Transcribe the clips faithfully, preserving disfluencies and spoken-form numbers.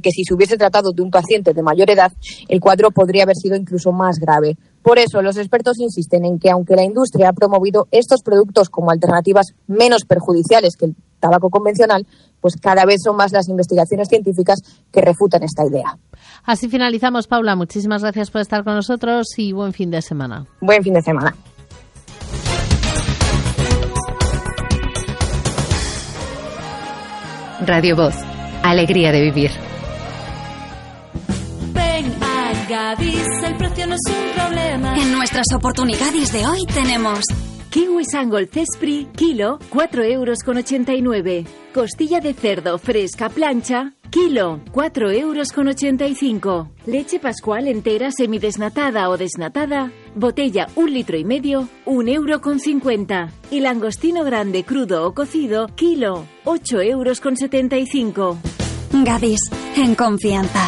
que si se hubiese tratado de un paciente de mayor edad, el cuadro podría haber sido incluso más grave. Por eso, los expertos insisten en que, aunque la industria ha promovido estos productos como alternativas menos perjudiciales que el tabaco convencional, pues cada vez son más las investigaciones científicas que refutan esta idea. Así finalizamos, Paula. Muchísimas gracias por estar con nosotros y buen fin de semana. Buen fin de semana. Radio Voz. Alegría de vivir. Ven a Gadis, el precio no es un problema. En nuestras oportunidades de hoy tenemos kiwi Sangol Cespri, kilo, cuatro euros con ochenta y nueve. Costilla de cerdo fresca plancha, kilo, cuatro euros con ochenta y cinco. Leche Pascual entera semidesnatada o desnatada, botella un litro y medio, un euro con cincuenta. Y langostino grande crudo o cocido, kilo, ocho euros con setenta y cinco. Gadis, en confianza.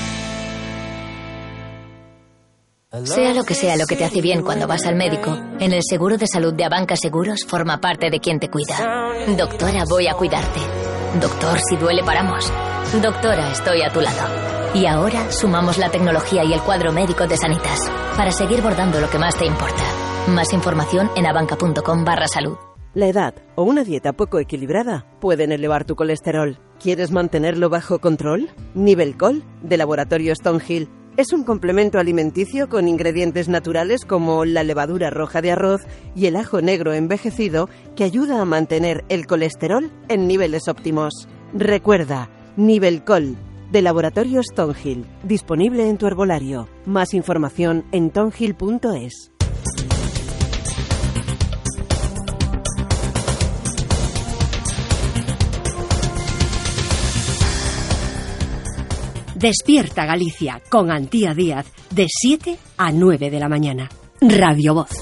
Sea lo que sea lo que te hace bien cuando vas al médico, en el seguro de salud de Abanca Seguros forma parte de quien te cuida. Doctora, voy a cuidarte. Doctor, si duele paramos. Doctora, estoy a tu lado. Y ahora sumamos la tecnología y el cuadro médico de Sanitas para seguir bordando lo que más te importa. Más información en abanca.com barra salud. La edad o una dieta poco equilibrada pueden elevar tu colesterol. ¿Quieres mantenerlo bajo control? Nivelcol, de Laboratorio Stonehill, es un complemento alimenticio con ingredientes naturales como la levadura roja de arroz y el ajo negro envejecido que ayuda a mantener el colesterol en niveles óptimos. Recuerda, Nivelcol, de Laboratorio Stonehill, disponible en tu herbolario. Más información en tonhill punto es. Despierta Galicia con Antía Díaz de siete a nueve de la mañana. Radio Voz.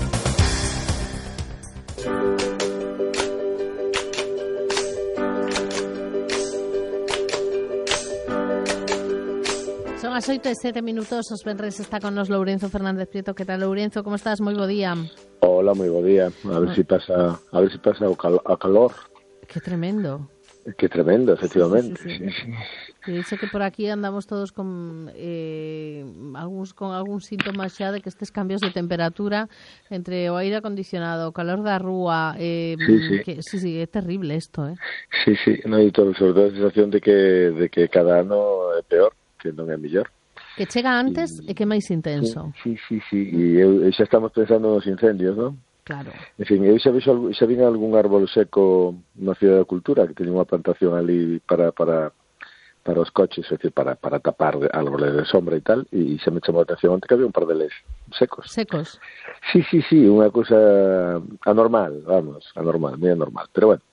Son as oito e sete minutos, os venres está con nos Lourenzo Fernández Prieto. Que tal, Lourenzo? Como estás? Moi bo día. Hola, moi bo día. A ver se si pasa, a ver se si pasa o cal, a calor. Que tremendo. Que tremendo, efectivamente. Sí, sí, sí. Sí, sí. Te dice que por aquí andamos todos con eh, algúns con algún síntoma xa de que estes cambios de temperatura entre o aire acondicionado, o calor da rúa, eh, sí, sí. Que, sí, sí, é terrible isto, eh. Sí, sí, no, e todo, sobre todo a sensación de que de que cada ano é peor, que non é mellor. Que chega antes e, e que é máis intenso. Sí, sí, sí, sí. E eu, xa estamos pensando nos incendios, non? Claro. En fin, eu xa vixo, xa vin algún árbol seco na Cidade da Cultura que teña unha plantación ali para para para os coches, é dicir, para, para tapar árboles de sombra e tal, e xa me chamou a atención onte que había un par deles secos. Secos? Sí, sí, sí, unha cousa anormal, vamos, anormal, moi anormal. Pero bueno,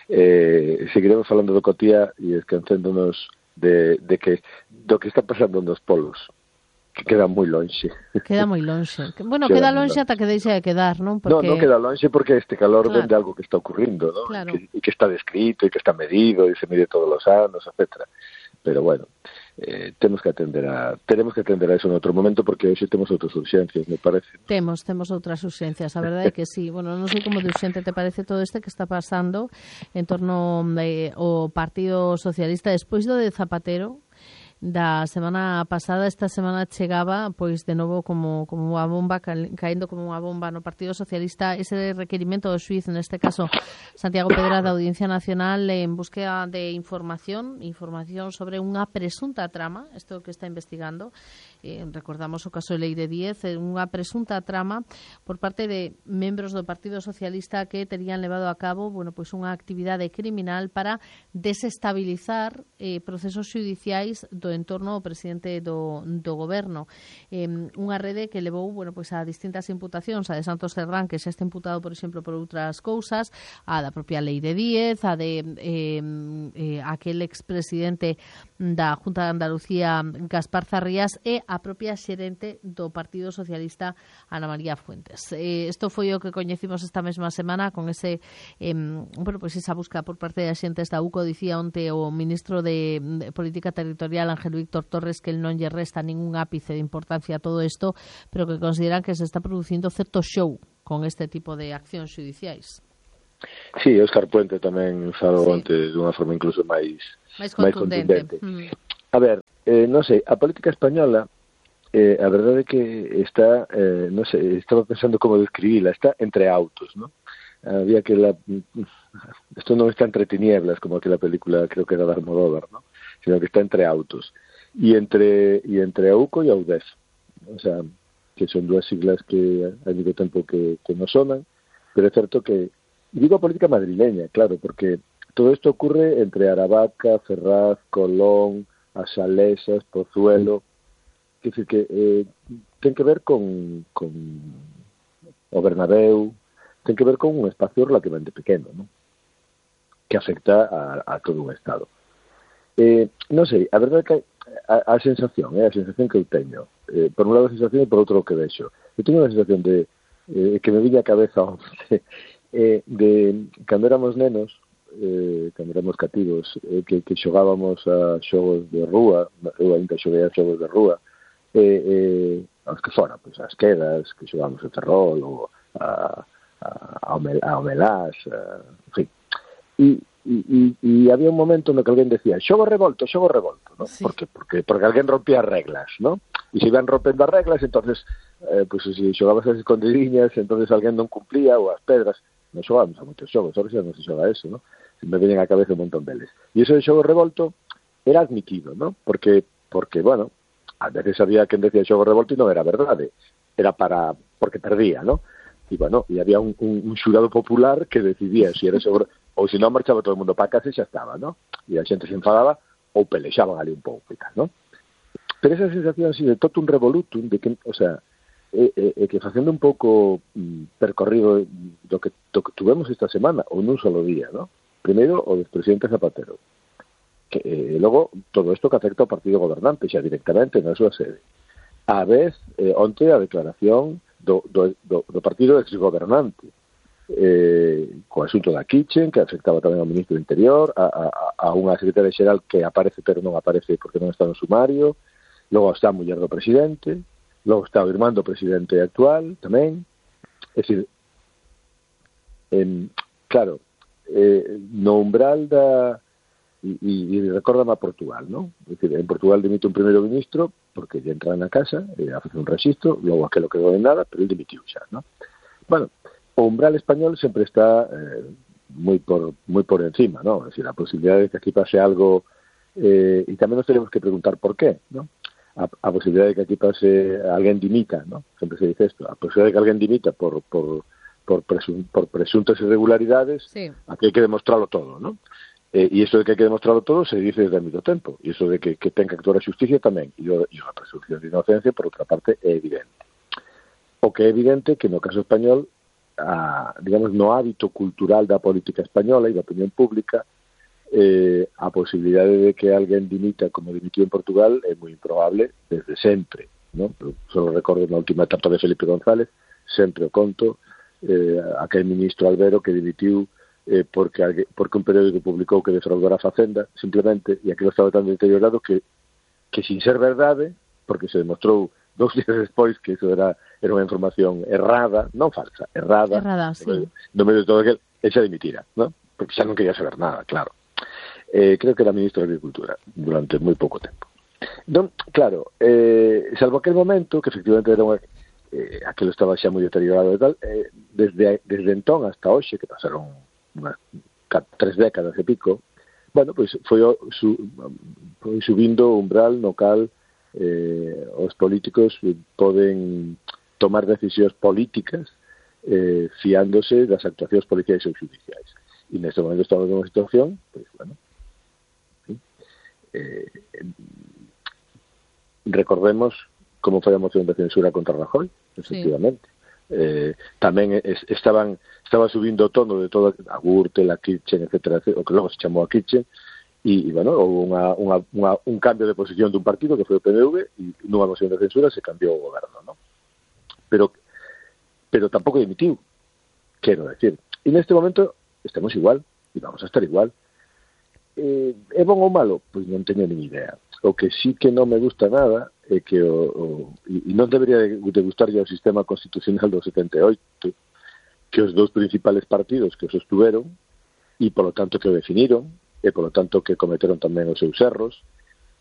eh, seguiremos falando do Cotía e esquecéndonos de, de que do que está pasando nos polos, que queda moi lonxe. Queda moi lonxe. Bueno, queda, queda lonxe ata que deixe de quedar, non? Porque... Non, non queda lonxe porque este calor claro. Vende algo que está ocurrindo, non? Claro. Que, e que está descrito, e que está medido, e se mide todos os anos, etcétera. Pero bueno, eh, temos que atender a tenemos que atender a eso en outro momento porque hoxe temos outras urxencias, me parece. Temos, temos outras urxencias, a verdade é que sí. Bueno, non sei como de urxente te parece todo este que está pasando en torno eh, ao Partido Socialista despois do de Zapatero. Da semana pasada, esta semana chegaba pois de novo como como unha bomba caendo como unha bomba no Partido Socialista ese requerimento do xuíz, neste caso Santiago Pedra da Audiencia Nacional, en búsqueda de información información sobre unha presunta trama, isto que está investigando. Eh, recordamos o caso de Leire Díez, unha presunta trama por parte de membros do Partido Socialista que terían levado a cabo, bueno, pois unha actividade criminal para desestabilizar eh, procesos xudiciais do entorno ao presidente do, do goberno. Eh, unha rede que levou, bueno, pois a distintas imputacións, a de Santos Cerdán, que xa está imputado, por exemplo, por outras cousas, a da propia Leire Díez, a de eh, eh, aquel expresidente da Junta de Andalucía, Gaspar Zarrías, e a propia xerente do Partido Socialista, Ana María Fuentes. Eh, isto foi o que coñecimos esta mesma semana con ese, eh, bueno, pois esa busca por parte de xentes da U C O. Dicía onte o ministro de, de Política Territorial, Ángel Víctor Torres, que el non lle resta ningún ápice de importancia a todo isto, pero que consideran que se está producindo certo show con este tipo de accións judiciais. Sí, Óscar Puente tamén falou sí. Onte dunha forma incluso máis máis contundente. Máis contundente. Mm. A ver, eh, non sei, a política española, eh, a verdade é que está, eh, non sei, estaba pensando como describila, está entre autos, non? Había que la... Esto non está entre tinieblas, como aquela película, creo que era de Almodóvar, ¿no? Sino que está entre autos. Y entre, y entre AUCO y AUDEF. O sea, que son dúas siglas que hai moito tempo que, que non sonan, pero é certo que... Y digo política madrileña, claro, porque todo esto ocurre entre Aravaca, Ferraz, Colón, As Salesas, Pozuelo, que decir que eh, ten que ver con, con o Bernabéu, ten que ver con un espacio relativamente pequeno, ¿no? Que afecta a, a todo un Estado. Eh, non sei, a verdade é que a, a sensación, eh, a sensación que eu teño, eh, por un lado a sensación e por outro o que vexo. Eu teño unha sensación de eh, que me viña a cabeza onde, eh, de cando éramos nenos, eh, cando éramos cativos, eh, que, que xogábamos a xogos de rúa, eu ainda xoguei a xogos de rúa, eh, eh, aos que fora, pois as quedas, que xogábamos a ferrol, ou a, a, a, a omelás, a, en fin. E E, e, e había un momento no que alguén decía xogo revolto, xogo revolto, ¿no? Sí. Porque, porque, porque alguén rompía as reglas, ¿no? E se iban rompendo as reglas, entonces eh, pues, se xogabas as escondidiñas, entonces alguén non cumplía, ou as pedras. Non xogamos a moitos xogos, ahora xa non se xoga eso, ¿no? Se me veñen a cabeza un montón deles. E iso de xogo revolto era admitido, ¿no? Porque, porque bueno, a veces había quen decía xogo revolto e non era verdade, era para, porque perdía, ¿no? E bueno, e había un, un, un xurado popular que decidía se era xogo ou se non marchaba todo o mundo para casa e xa estaba, ¿no? E a xente se enfadaba ou pelexaban ali un pouco e tal, ¿no? Pero esa sensación así de totum revolutum, de que, o sea, é, é, é que facendo un pouco mm, percorrido do que, do que tuvemos esta semana, ou nun solo día, ¿no? Primeiro, o do presidente Zapatero. Que, eh, logo, todo isto que afecta ao partido gobernante, xa directamente na súa sede. A vez, eh, onte, a declaración do, do, do, do partido exgobernante, eh, co asunto da Kitchen, que afectaba tamén ao ministro do Interior, a, a, a unha secretaria xeral que aparece pero non aparece porque non está no sumario, logo está a muller do presidente, logo está o irmán do presidente actual tamén. É dicir, eh, claro, eh, no umbral da... E, e, e recórdame a Portugal, non? É dicir, en Portugal dimite un primeiro ministro porque lle entra na casa e eh, a facer un registro, logo aquelo quedou en nada, pero ele dimitiu xa, non? Bueno, o umbral español sempre está eh, moi por moi por encima, ¿no? Es decir, a posibilidad de que aquí pase algo, eh, y tamén nos tenemos que preguntar por qué, ¿no? A, a posibilidad de que aquí pase alguén dimita, ¿no? Sempre se dice esto, a posibilidad de que alguén dimita por por por, presun, por presuntas irregularidades, sí. Aquí hai que demostrarlo todo, ¿no? Eh, e iso de que hai que demostrarlo todo se dice desde moito tempo, e iso de que, que ten que actuar a justicia tamén, e a presunción de inocencia, por outra parte, é evidente. O que é evidente que no caso español, a, digamos, no hábito cultural da política española e da opinión pública, eh, a posibilidade de que alguén dimita como dimitiu en Portugal é moi improbable desde sempre, ¿no? Só recordo na última etapa de Felipe González, sempre o conto, eh, aquel ministro Albero que dimitiu eh, porque, porque un periódico publicou que defraudara a Facenda, simplemente, e aquilo estaba tan deteriorado que, que sin ser verdade, porque se demostrou dous días despois que iso era, era unha información errada, non falsa, errada, errada sí. no medio de todo aquel, e xa dimitira, ¿no? Porque xa non quería saber nada, claro. Eh, creo que era ministro de Agricultura durante moi pouco tempo. Entón, claro, eh, salvo aquel momento, que efectivamente era unha, eh, aquilo estaba xa moi deteriorado e tal, eh, desde, desde entón hasta hoxe, que pasaron unhas tres décadas e pico, bueno, pois foi, su, foi subindo o umbral no cal eh, os políticos poden tomar decisións políticas eh, fiándose das actuacións policiais ou judiciais. E neste momento estamos en unha situación, pois, bueno, ¿sí? eh, recordemos como foi a moción de censura contra Rajoy, efectivamente. Sí. Eh, tamén es, estaban estaba subindo o tono de toda a Gürtel, a Kitchen, etcétera, etcétera, o que logo se chamou a Kitchen, e, e bueno, houve unha, unha, unha, un cambio de posición dun partido que foi o P N V, e nunha moción de censura se cambiou o goberno, ¿no? Pero pero tampouco dimitiu, quero decir. E neste momento estamos igual, e vamos a estar igual. Eh, é bon ou malo? Pois non teño nin idea. O que sí que non me gusta nada é que o, o e non debería de, de gustarlle o sistema constitucional do setenta e oito, que os dous principales partidos que o sostuveron e polo tanto que o definiron e polo tanto que cometeron tamén os seus erros,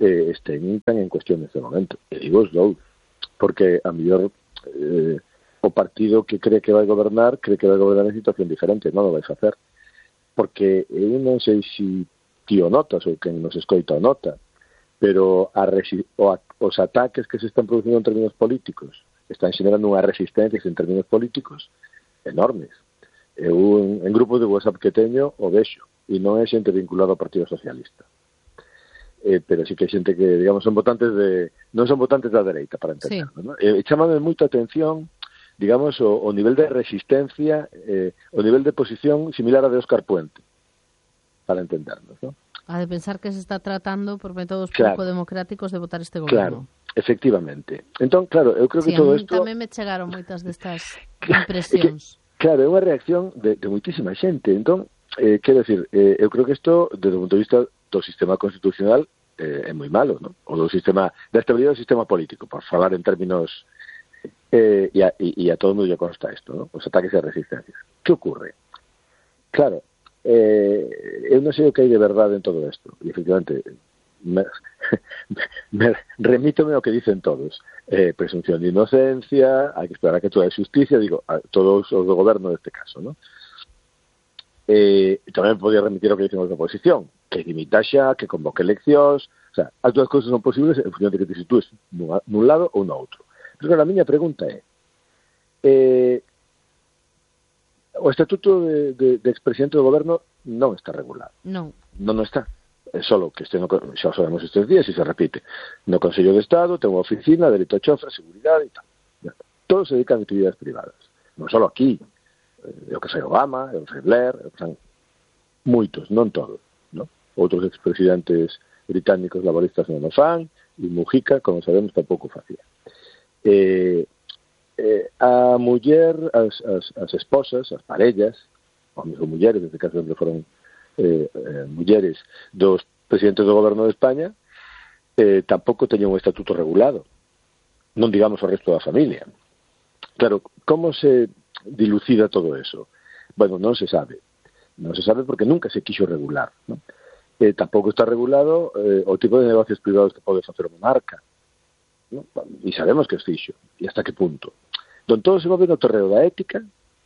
eh, estén tan en cuestión neste momento. E digo os dous, porque a mellor eh, o partido que cree que vai gobernar, cree que vai gobernar en situación diferente, non o vai facer. Porque eu non sei se ti o notas ou quen nos escoita o nota, pero a resi- o a, os ataques que se están producindo en términos políticos están xenerando unhas resistencias en términos políticos enormes. Eu en, en grupos de WhatsApp que teño o vexo, e non é xente vinculada ao Partido Socialista. Eh, pero sí que hai xente que, digamos, son votantes de non son votantes da dereita, para entenderlo, sí. ¿No? E eh, chamame moita atención, digamos, o, o nivel de resistencia, eh, o nivel de posición similar a de Óscar Puente, para entendernos, ¿no? A de pensar que se está tratando por métodos claro. pouco democráticos de votar este goberno. Claro, efectivamente. Entón, claro, eu creo que sí, todo isto... isto... tamén me chegaron moitas destas impresións. Que, claro, é unha reacción de, de moitísima xente. Entón, eh, quero decir, eh, eu creo que isto, desde o punto de vista do sistema constitucional, eh, é moi malo, ¿no? O do sistema, da estabilidade do sistema político, por falar en términos... Eh, e, a, e, e a todo mundo lle consta isto, ¿no? Os ataques e resistencias. Que ocurre? Claro, eh, eu non sei o que hai de verdade en todo isto. E, efectivamente, me, me, remítome ao que dicen todos. Eh, presunción de inocencia, hai que esperar a que toda a justicia, digo, a todos os do goberno neste caso, ¿no? Eh, tamén podía remitir o que dicen os da oposición, que dimita xa, que convoque eleccións, o sea, as dúas cousas son posibles en función de que te sitúes nun, nun lado ou no outro. Pero a miña pregunta é, eh, o estatuto de, de, de expresidente do goberno non está regulado. Non. Non, non está. É solo que este no, xa o sabemos estes días e se repite. No Consello de Estado ten unha oficina, delito a chofra, seguridade e tal. Todos se dedican a actividades privadas. Non só aquí. É o que sei Obama, é o que sei Blair, é o que sei moitos, non todos, ¿no? Outros expresidentes británicos laboristas non o fan, e Mujica, como sabemos, tampouco facía. Eh, eh, a muller, as, as, as esposas, as parellas, homens ou mulleres, neste caso sempre foron eh, eh, mulleres dos presidentes do goberno de España, eh, tampouco teñen un estatuto regulado, non digamos o resto da familia. Claro, como se dilucida todo eso? Bueno, non se sabe. Non se sabe porque nunca se quixo regular, ¿no? Eh, tampouco está regulado eh, o tipo de negocios privados que pode facer o monarca, ¿no? E sabemos que es fixo, e hasta que punto. Don todo se move no terreo da ética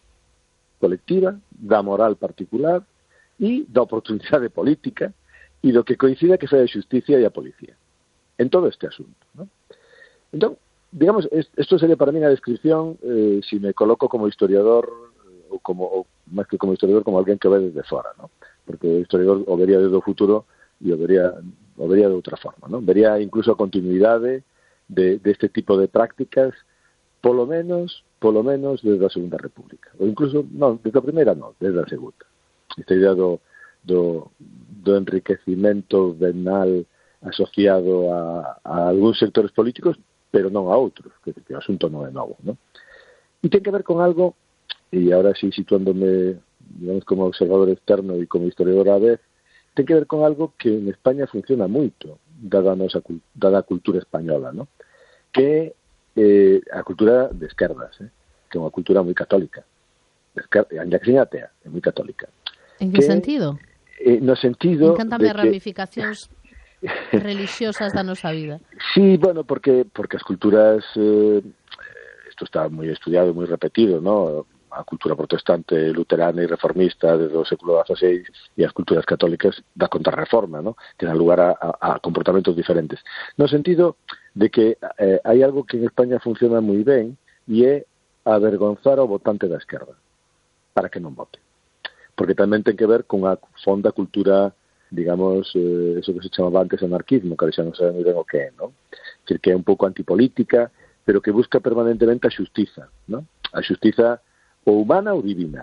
colectiva, da moral particular e da oportunidade política e do que coincida que foi a justicia e a policía en todo este asunto, ¿no? Entón, digamos, esto sería para mí a descripción, eh, si me coloco como historiador, eh, ou como, ou máis que como historiador, como alguén que ve desde fora, ¿no? Porque o historiador o vería desde o futuro e o vería, o vería de outra forma, ¿no? Vería incluso a continuidade de, de este tipo de prácticas, polo menos, polo menos desde a Segunda República. Ou incluso, non, desde a primeira non, desde a segunda. Esta idea do, do, do enriquecimento venal asociado a, a algúns sectores políticos, pero non a outros, que, que o asunto non é novo, ¿no? E ten que ver con algo, e agora sí situándome, digamos, como observador externo e como historiador a vez, ten que ver con algo que en España funciona moito, dada a nosa dada a cultura española, ¿no? Que eh, a cultura de esquerdas, eh? Que é unha cultura moi católica, ainda que seña atea, é moi católica. En que, que sentido? Eh, no sentido... Encántame as ramificacións religiosas da nosa vida. Sí, bueno, porque porque as culturas, eh, isto está moi estudiado e moi repetido, ¿no? A cultura protestante, luterana e reformista desde o século dieciséis e as culturas católicas da contrarreforma, ¿no? Que dan lugar a, a, a comportamentos diferentes. No sentido de que eh, hai algo que en España funciona moi ben e é avergonzar ao votante da esquerda para que non vote. Porque tamén ten que ver con a fonda cultura, digamos, eh, eso que se chamaba antes anarquismo, que xa non sabe moi ben o que é, ¿no? Que é un pouco antipolítica, pero que busca permanentemente a xustiza, ¿no? A xustiza ou humana ou divina.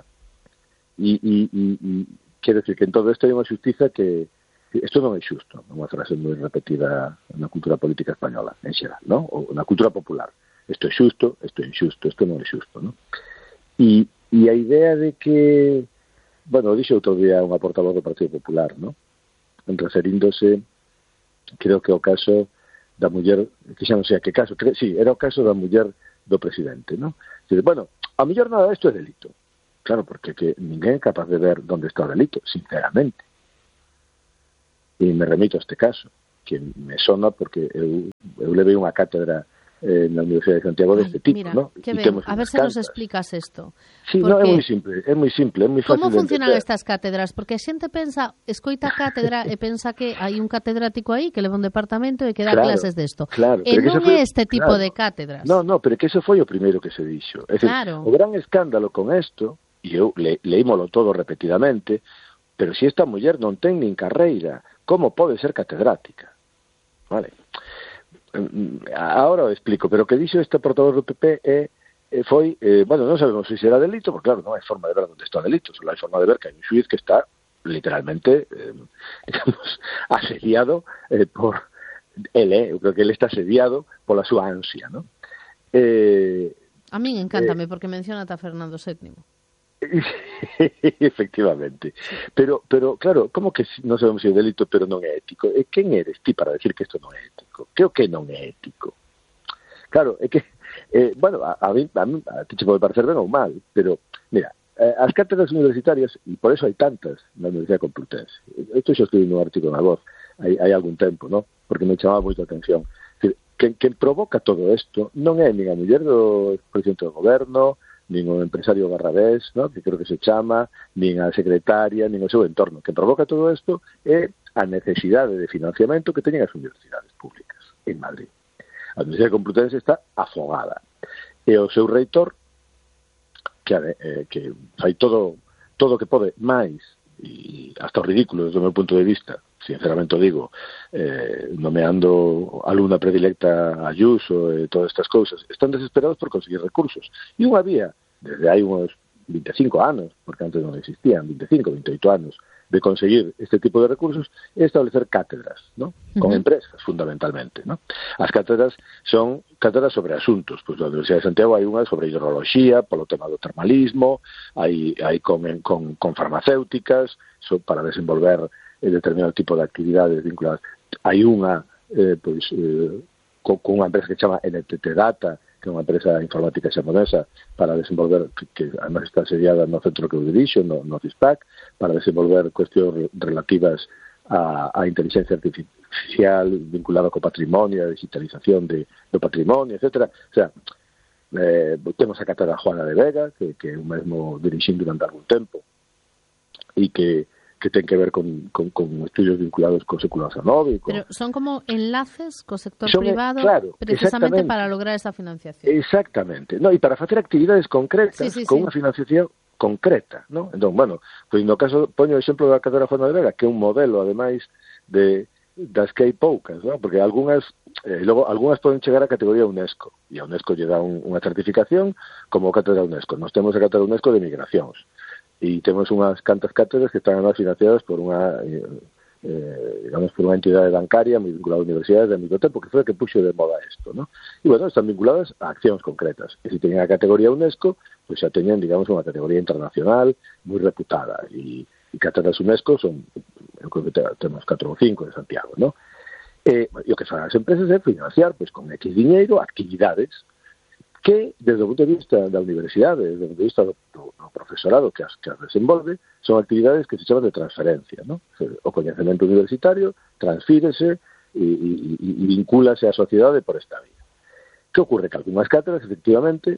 E, e, e, e quero decir que en todo isto hai unha xustiza que isto non é xusto, é unha frase moi repetida na cultura política española, en xeral, ¿no? Ou na cultura popular. Isto é xusto, isto é injusto, isto non é xusto, ¿no? E, e a idea de que, bueno, dixo outro día unha portavoz do Partido Popular, ¿no? Referíndose, creo que o caso da muller, que xa non sei a que caso, cre, sí, era o caso da muller do presidente, ¿no? Dice, bueno, a mellor nada isto é delito. Claro, porque que ninguén é capaz de ver onde está o delito, sinceramente. E me remito a este caso. que me sona porque eu, eu levei unha cátedra eh, na Universidade de Santiago deste tipo, mira, ¿no? Que ben, a ver se nos explicas isto. Sí, no, é moi simple, é moi simple, é moi fácil. Como funcionan estas cátedras? Porque a xente pensa, escoita cátedra e pensa que hai un catedrático aí que leva un departamento e que dá claro, clases desto. Claro, e non foi, é este tipo claro. de cátedras. No, no, pero que ese foi o primeiro que se dixo. É claro. decir, o gran escándalo con isto, e eu le, leímolo todo repetidamente, pero se si esta muller non ten nin carreira, como pode ser catedrática? Vale. Ahora o explico, pero o que dixo este portavoz do P P é, foi, eh, bueno, non sabemos se será delito, porque claro, non hai forma de ver onde está o delito, só hai forma de ver que hai un xuiz que está literalmente, eh, digamos, asediado eh, por ele, eu creo que ele está asediado pola súa ansia, ¿no? Eh, a min encántame, eh, porque menciona a Fernando séptimo. Efectivamente, pero, pero claro, como que non sabemos se é delito pero non é ético? E quen eres ti para decir que isto non é ético? Que o que non é ético? Claro, é que eh, bueno, a, a mí, a mí a ti che pode parecer ben ou mal, pero mira, eh, as cátedras universitarias, e por eso hai tantas na Universidade Complutense, isto xa escribí nun artigo na Voz hai, hai algún tempo, ¿no? Porque me chamaba moito a atención. Quen, quen provoca todo isto non é nin a muller do presidente do goberno, nin o empresario Barrabés, ¿no? Que creo que se chama, nin a secretaria, nin o seu entorno. Que provoca todo isto é a necesidade de financiamento que teñen as universidades públicas en Madrid. A Universidade Complutense está afogada. E o seu reitor, que, eh, que fai todo todo o que pode máis, e hasta o ridículo desde o meu punto de vista, sinceramente o digo, eh, nomeando alumna predilecta a Ayuso e todas estas cousas, están desesperados por conseguir recursos. E unha vía, desde hai uns veinticinco anos, porque antes non existían, veinticinco, veintiocho anos, de conseguir este tipo de recursos, é establecer cátedras, ¿no? Con uh-huh. empresas, fundamentalmente, ¿no? As cátedras son cátedras sobre asuntos, pois pues, na Universidade de Santiago hai unha sobre hidroloxía, polo tema do termalismo, hai, hai con, con, con farmacéuticas, so, para desenvolver el determinado tipo de actividades vinculadas. Hai unha, eh, pois, eh, con, con unha empresa que se chama N T T Data, que é unha empresa informática xaponesa, para desenvolver, que, que además está asediada no centro que eu dirixo, no, no CISPAC, para desenvolver cuestións relativas a, a inteligencia artificial vinculada co patrimonio, a digitalización de, do patrimonio, etcétera. O sea, eh, temos a cátedra Juana de Vega, que, que eu mesmo dirixín durante algún tempo, e que que ten que ver con, con, con estudios vinculados co século dezenove. Con... Pero son como enlaces co sector son, privado, claro, precisamente para lograr esa financiación. Exactamente. No, e para facer actividades concretas, sí, sí, con sí. unha financiación concreta, ¿no? Entón, bueno, pois no caso, poño o exemplo da cátedra Juana de Vega, que é un modelo, ademais, de das que hai poucas, ¿no? Porque algunhas, eh, logo, algunhas poden chegar a categoría UNESCO, e a UNESCO lle dá un, unha certificación como cátedra UNESCO. Nos temos a cátedra UNESCO de migracións. E temos unhas cantas cátedras que están además financiadas por unha eh, digamos por unha entidade bancaria moi vinculada a universidades de amigo tempo, que foi a que puxo de moda isto, ¿no? E bueno, están vinculadas a accións concretas. E se teñen a categoría UNESCO, pois pues xa teñen, digamos, unha categoría internacional moi reputada. E, e cátedras UNESCO son, eu creo que temos catro ou cinco en Santiago, ¿no? E, e o que fan as empresas é financiar, pois, pues, con X diñeiro, actividades que, desde o punto de vista da universidade, desde o punto de vista do, do, do profesorado que as, que as desenvolve, son actividades que se chaman de transferencia, ¿no? O coñecemento universitario transfírese e, e, e vincúlase á sociedade por esta vía. Que ocorre? Que algunhas cátedras, efectivamente,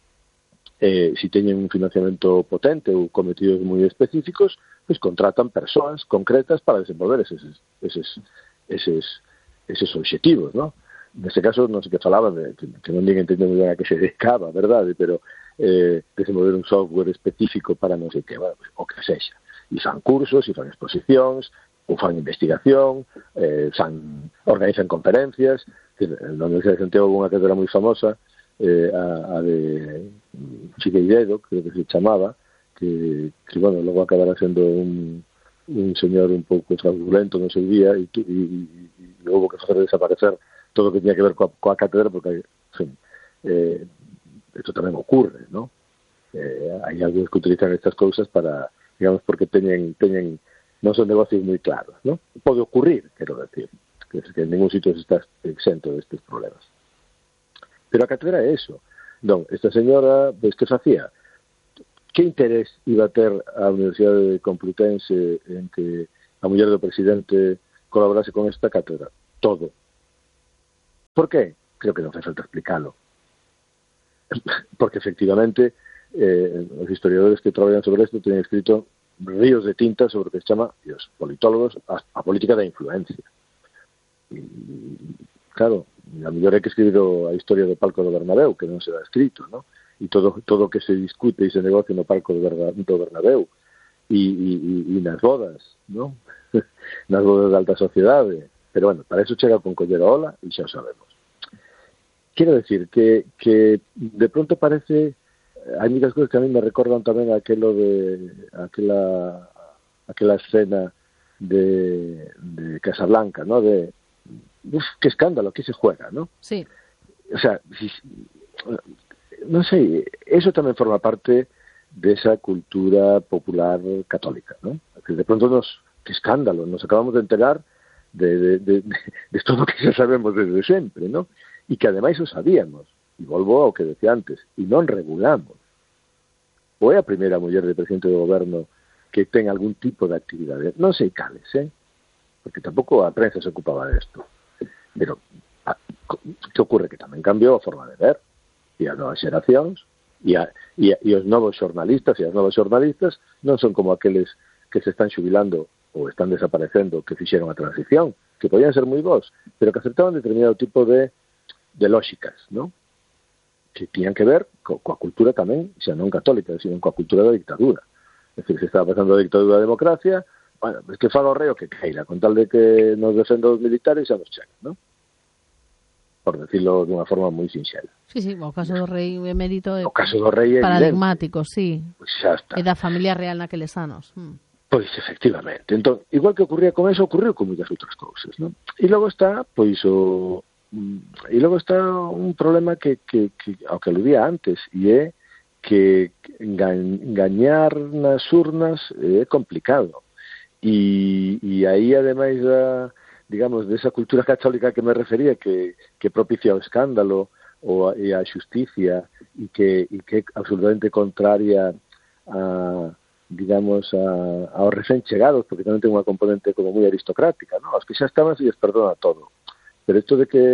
eh, si teñen un financiamento potente ou cometidos moi específicos, pues contratan persoas concretas para desenvolver eses, eses, eses, eses obxectivos, ¿no? Neste caso, non sei que falaban de que, que non ninguén entende moi ben a que se dedicaba, verdade, pero eh, desenvolver un software específico para non sei que, bueno, o que sexa. E fan cursos, e fan exposicións, ou fan investigación, eh, fan, organizan conferencias. Na Universidade de Santiago houve unha cátedra moi famosa, eh, a, a de Figueiredo, creo que se chamaba, que, que bueno, logo acabará sendo un, un señor un pouco fraudulento no seu día, e, e, e, e houve que facer desaparecer todo o que tiña que ver coa, coa cátedra, porque, en fin, eh, isto tamén ocurre, ¿no? Eh, hai algúns que utilizan estas cousas para, digamos, porque teñen, teñen non son negocios moi claros, ¿no? Pode ocurrir, quero decir, que, que en ningún sitio se está exento destes problemas. Pero a cátedra é eso. Non, esta señora, pois, que facía? Que interés iba a ter a Universidade Complutense en que a muller do presidente colaborase con esta cátedra? todo. Por qué? Creo que non fai falta explicarlo. Porque efectivamente eh, os historiadores que traballan sobre isto teñen escrito ríos de tinta sobre o que se chama, e os politólogos, a, a política da influencia. E, claro, a mellor hai que escribir a historia do palco do Bernabéu, que non se dá escrito, ¿no? E todo todo que se discute e se negocia no palco do Bernabéu e, e, e nas bodas, ¿no? Nas bodas da alta sociedade. Pero bueno, para eso chega con coller a ola e xa o sabemos. Quero decir que, que de pronto parece, hai muchas cosas que a mí me recordan tamén aquelo de aquela aquela escena de, de Casablanca, ¿no? De uf, qué escándalo, qué se juega, ¿no? Sí. O sea, si, non sei, eso tamén forma parte de esa cultura popular católica, ¿no? Que de pronto nos, qué escándalo, nos acabamos de enterar de, de, de, de, de todo o que xa sabemos desde sempre, ¿no? E que ademais o sabíamos, e volvo ao que decía antes, e non regulamos. Ou é a primeira muller de presidente do goberno que ten algún tipo de actividade, non sei cales, eh? Porque tampouco a prensa se ocupaba desto. Pero, a, que ocurre? Que tamén cambiou a forma de ver, e as novas xeracións, e, a, e, a, e os novos xornalistas e as novas xornalistas non son como aqueles que se están xubilando ou están desaparecendo, que fixeron a transición, que podían ser moi bons, pero que aceptaban determinado tipo de, de lógicas, ¿no? Que tiñan que ver co, coa cultura tamén, xa non católica, sino coa cultura da dictadura. É dicir, se estaba pasando a dictadura da democracia, bueno, es que faga o rei o que queira, con tal de que nos defenda os militares xa nos chega, ¿no? Por decirlo de unha forma moi sinxela. Sí, sí, o caso do rei emérito é o caso do rei é paradigmático, sí. Pois xa está. E da familia real naqueles anos. Mm. Pois, efectivamente. Entón, igual que ocurría con eso, ocurriu con moitas outras cousas, ¿no? E logo está, pois, o... E logo está un problema que, que, que ao que aludía antes, e é que gañar nas urnas é complicado. E, e aí, ademais da, digamos, desa cultura católica que me refería, que, que propicia o escándalo ou a, e a xusticia, e que, e que é absolutamente contraria a, digamos, a, aos recén chegados, porque tamén ten unha componente como moi aristocrática, ¿no? Aos que xa estaban se lles perdona todo. Pero isto de que,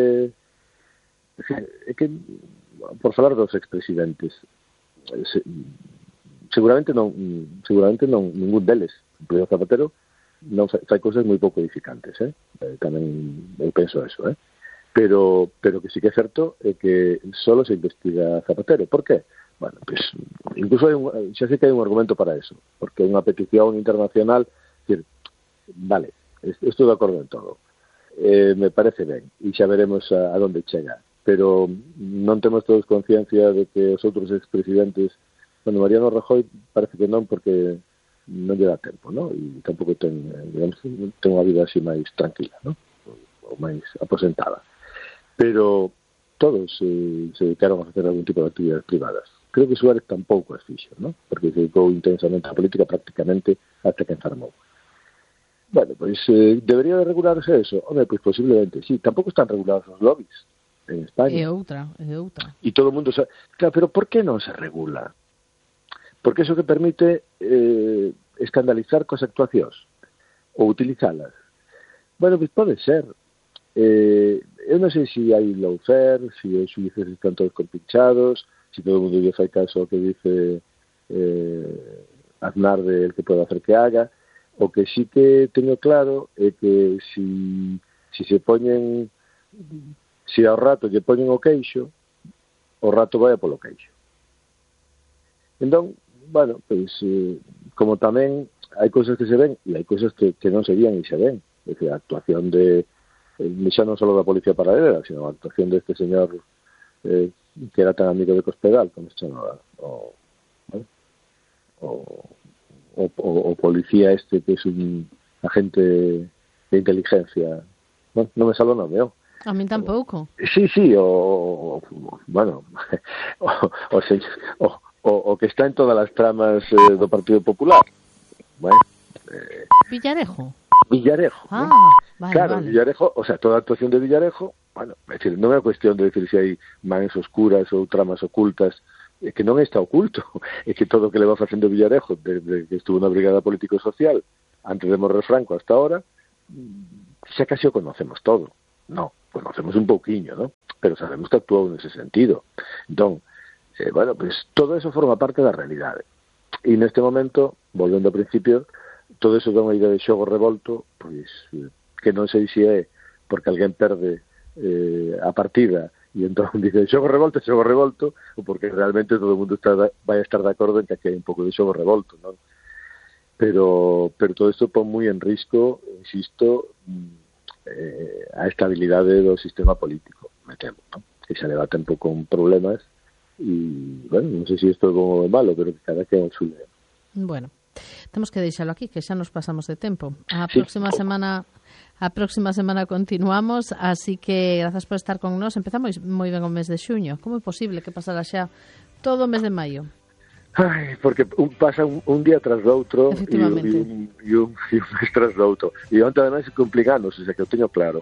é que, por falar dos expresidentes, se, seguramente non, seguramente non, ningún deles, incluído Zapatero, non fai, fai cousas moi pouco edificantes, eh? eh? Tamén eu penso eso, eh? Pero, pero que sí que é certo é que solo se investiga Zapatero. Por qué? Bueno, pues, incluso hai un, xa sei que hai un argumento para eso, porque hai unha petición internacional, decir, vale, estou de acordo en todo, eh, me parece ben, e xa veremos a, a donde chega, pero non temos todos conciencia de que os outros expresidentes, bueno, Mariano Rajoy parece que non, porque non lle dá tempo, ¿no? E tampouco ten, digamos, ten unha vida así máis tranquila, ¿no? Ou máis aposentada. Pero todos eh, se dedicaron a facer algún tipo de actividades privadas. Creo que Suárez tampouco as fixo, ¿no? Porque se dedicou intensamente á política prácticamente hasta que enfermou. Bueno, pois, eh, debería de regularse eso? Home, pois posiblemente, sí. Tampouco están regulados os lobbies en España. É outra, é outra. E todo o mundo sabe. Claro, pero por que non se regula? Porque eso que permite eh, escandalizar cos actuacións ou utilizalas. Bueno, pois pode ser. Eh, eu non sei se hai lawfare, se os xuíces están todos compinchados, se todo o mundo lle fai caso ao que dice eh, Aznar de el que pode hacer que haga. O que sí que teño claro é que si, si se poñen, si ao rato lle poñen o queixo, o rato vai a polo queixo. Entón, bueno, pois, eh, como tamén hai cousas que se ven e hai cousas que, que non se vían e se ven. É dicir, a actuación de, eh, xa non só da policía paralela, sino a actuación deste señor eh, que era tan amigo de Cospedal, como se chamaba, o, ¿vale? o O, o, o policía este que es un agente de inteligencia, bueno, non me sale o nome, oh. A mí tampouco. Sí, sí, o, o bueno, o, o, o, o, o que está en todas as tramas eh, do Partido Popular. Bueno, eh, Villarejo. Villarejo. Ah, ¿no? vale, Claro, vale. Villarejo, o sea, toda a actuación de Villarejo, bueno, é decir, non é cuestión de decir se hai mans oscuras ou tramas ocultas, é que non está oculto, é que todo o que le va facendo Villarejo desde que estuvo na Brigada Político-Social antes de morrer Franco hasta ahora, xa casi o conocemos todo. No, conocemos un pouquiño, ¿no? Pero sabemos que actuou nese sentido. Entón, eh, bueno, pues todo eso forma parte da realidade. E neste momento, volvendo ao principio, todo eso dá unha idea de xogo revolto, pois que non sei se é porque alguén perde eh, a partida e entón dice xogo revolto, xogo revolto, ou porque realmente todo o mundo está, vai a estar de acordo en que aquí hai un pouco de xogo revolto, non? Pero, pero todo isto pon moi en risco, insisto, eh, a estabilidade do sistema político, me temo, non? Que xa leva tempo con problemas e, bueno, non sei se isto é bom ou malo, pero que cada que é un suyo. Bueno, temos que deixalo aquí, que xa nos pasamos de tempo. A sí. próxima semana a próxima semana continuamos, así que grazas por estar con nós. Empezamos moi ben o mes de xuño. Como é posible que pasara xa todo o mes de maio? Ai, porque un, pasa un, un día tras do outro e un, e, un, e, un, e un mes tras do outro. E onte ademais se complicanos, o sea que o teño claro.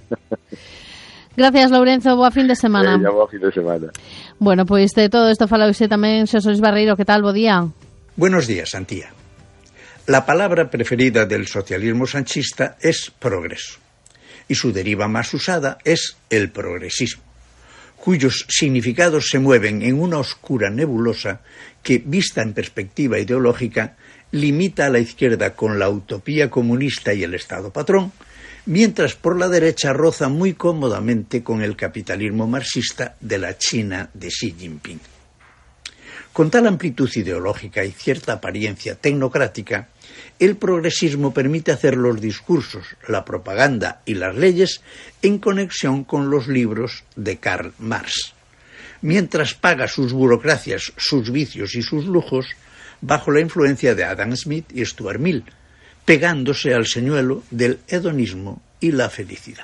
Gracias, Lourenzo, boa fin de semana. Eh, ya boa fin de semana. Bueno, pois pues de todo isto fala hoxe tamén Xosé Luis Barreiro. Que tal, bo día? Buenos días, Antía. La palabra preferida del socialismo sanchista es progreso, y su deriva más usada es el progresismo, cuyos significados se mueven en una oscura nebulosa que, vista en perspectiva ideológica, limita a la izquierda con la utopía comunista y el Estado patrón, mientras por la derecha roza muy cómodamente con el capitalismo marxista de la China de Xi Jinping. Con tal amplitud ideológica y cierta apariencia tecnocrática, el progresismo permite hacer los discursos, la propaganda y las leyes en conexión con los libros de Karl Marx, mientras paga sus burocracias, sus vicios y sus lujos bajo la influencia de Adam Smith y Stuart Mill, pegándose al señuelo del hedonismo y la felicidad.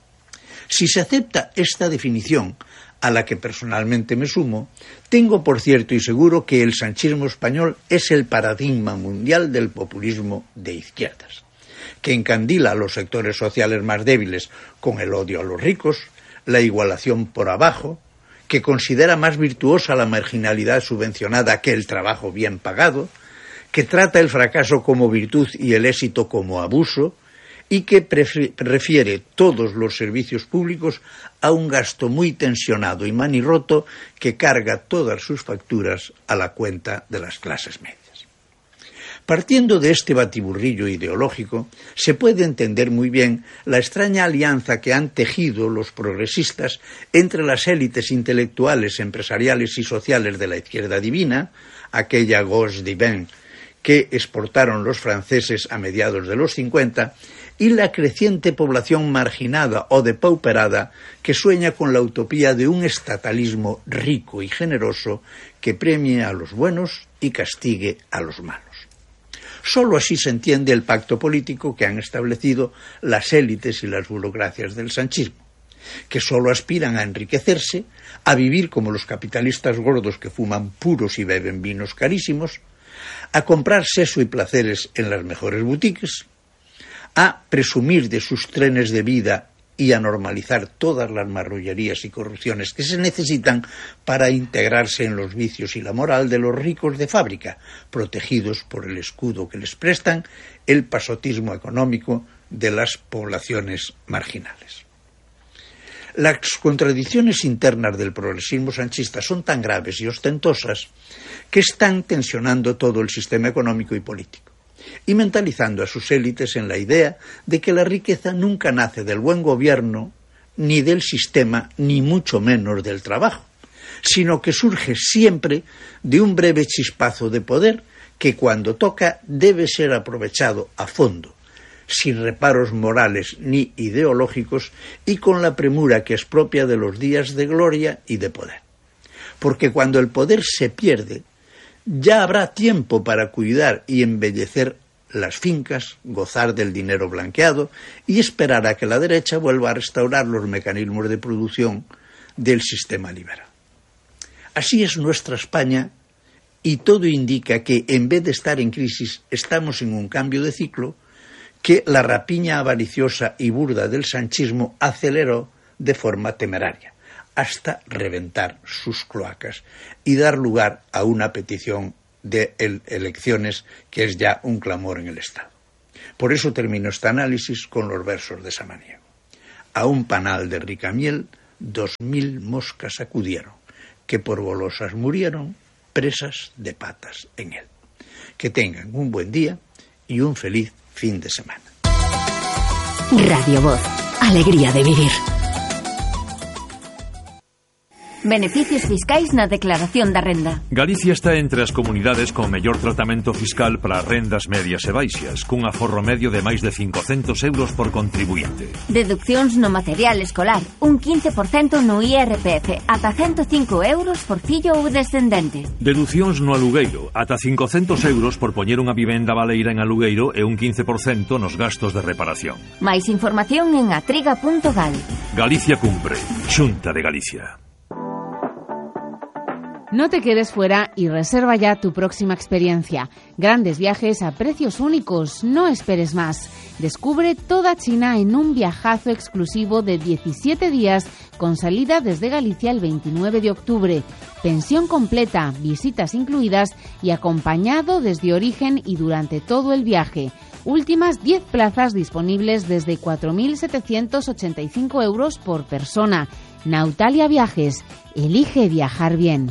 Si se acepta esta definición, a la que personalmente me sumo, tengo por cierto y seguro que el sanchismo español es el paradigma mundial del populismo de izquierdas, que encandila a los sectores sociales más débiles con el odio a los ricos, la igualación por abajo, que considera más virtuosa la marginalidad subvencionada que el trabajo bien pagado, que trata el fracaso como virtud y el éxito como abuso, y que prefiere todos los servicios públicos a un gasto muy tensionado y manirroto que carga todas sus facturas a la cuenta de las clases medias. Partiendo de este batiburrillo ideológico, se puede entender muy bien la extraña alianza que han tejido los progresistas entre las élites intelectuales, empresariales y sociales de la izquierda divina, aquella gauche divine que exportaron los franceses a mediados de los cincuenta, y la creciente población marginada o depauperada que sueña con la utopía de un estatalismo rico y generoso que premie a los buenos y castigue a los malos. Solo así se entiende el pacto político que han establecido las élites y las burocracias del sanchismo, que solo aspiran a enriquecerse, a vivir como los capitalistas gordos que fuman puros y beben vinos carísimos, a comprar seso y placeres en las mejores boutiques, a presumir de sus trenes de vida y a normalizar todas las marrullerías y corrupciones que se necesitan para integrarse en los vicios y la moral de los ricos de fábrica, protegidos por el escudo que les prestan el pasotismo económico de las poblaciones marginales. Las contradicciones internas del progresismo sanchista son tan graves y ostentosas que están tensionando todo el sistema económico y político, y mentalizando a sus élites en la idea de que la riqueza nunca nace del buen gobierno, ni del sistema, ni mucho menos del trabajo, sino que surge siempre de un breve chispazo de poder que cuando toca debe ser aprovechado a fondo, sin reparos morales ni ideológicos y con la premura que es propia de los días de gloria y de poder. Porque cuando el poder se pierde, ya habrá tiempo para cuidar y embellecer las fincas, gozar del dinero blanqueado y esperar a que la derecha vuelva a restaurar los mecanismos de producción del sistema liberal. Así es nuestra España y todo indica que en vez de estar en crisis estamos en un cambio de ciclo que la rapiña avariciosa y burda del sanchismo aceleró de forma temeraria, hasta reventar sus cloacas y dar lugar a una petición de elecciones que es ya un clamor en el Estado. Por eso termino este análisis con los versos de Samaniego. A un panal de rica miel, dos mil moscas acudieron, que por golosas murieron, presas de patas en él. Que tengan un buen día y un feliz fin de semana. Radio Voz, alegría de vivir. Beneficios fiscais na declaración da renda. Galicia está entre as comunidades con mellor tratamento fiscal para rendas medias e baixas, cun aforro medio de máis de cincocentos euros por contribuinte. Deduccións no material escolar, un quince por cento no I R P F, ata ciento cinco euros por fillo ou descendente. Deducións no alugueiro, ata cincocentos euros por poñer unha vivenda baleira en alugueiro e un quince por cento nos gastos de reparación. Máis información en atriga punto gal. Galicia cumpre. Xunta de Galicia. No te quedes fuera y reserva ya tu próxima experiencia. Grandes viajes a precios únicos, no esperes más. Descubre toda China en un viajazo exclusivo de diecisiete días con salida desde Galicia el veintinueve de octubre. Pensión completa, visitas incluidas y acompañado desde origen y durante todo el viaje. Últimas diez plazas disponibles desde cuatro mil setecientos ochenta y cinco euros por persona. Nautalia Viajes. Elige viajar bien.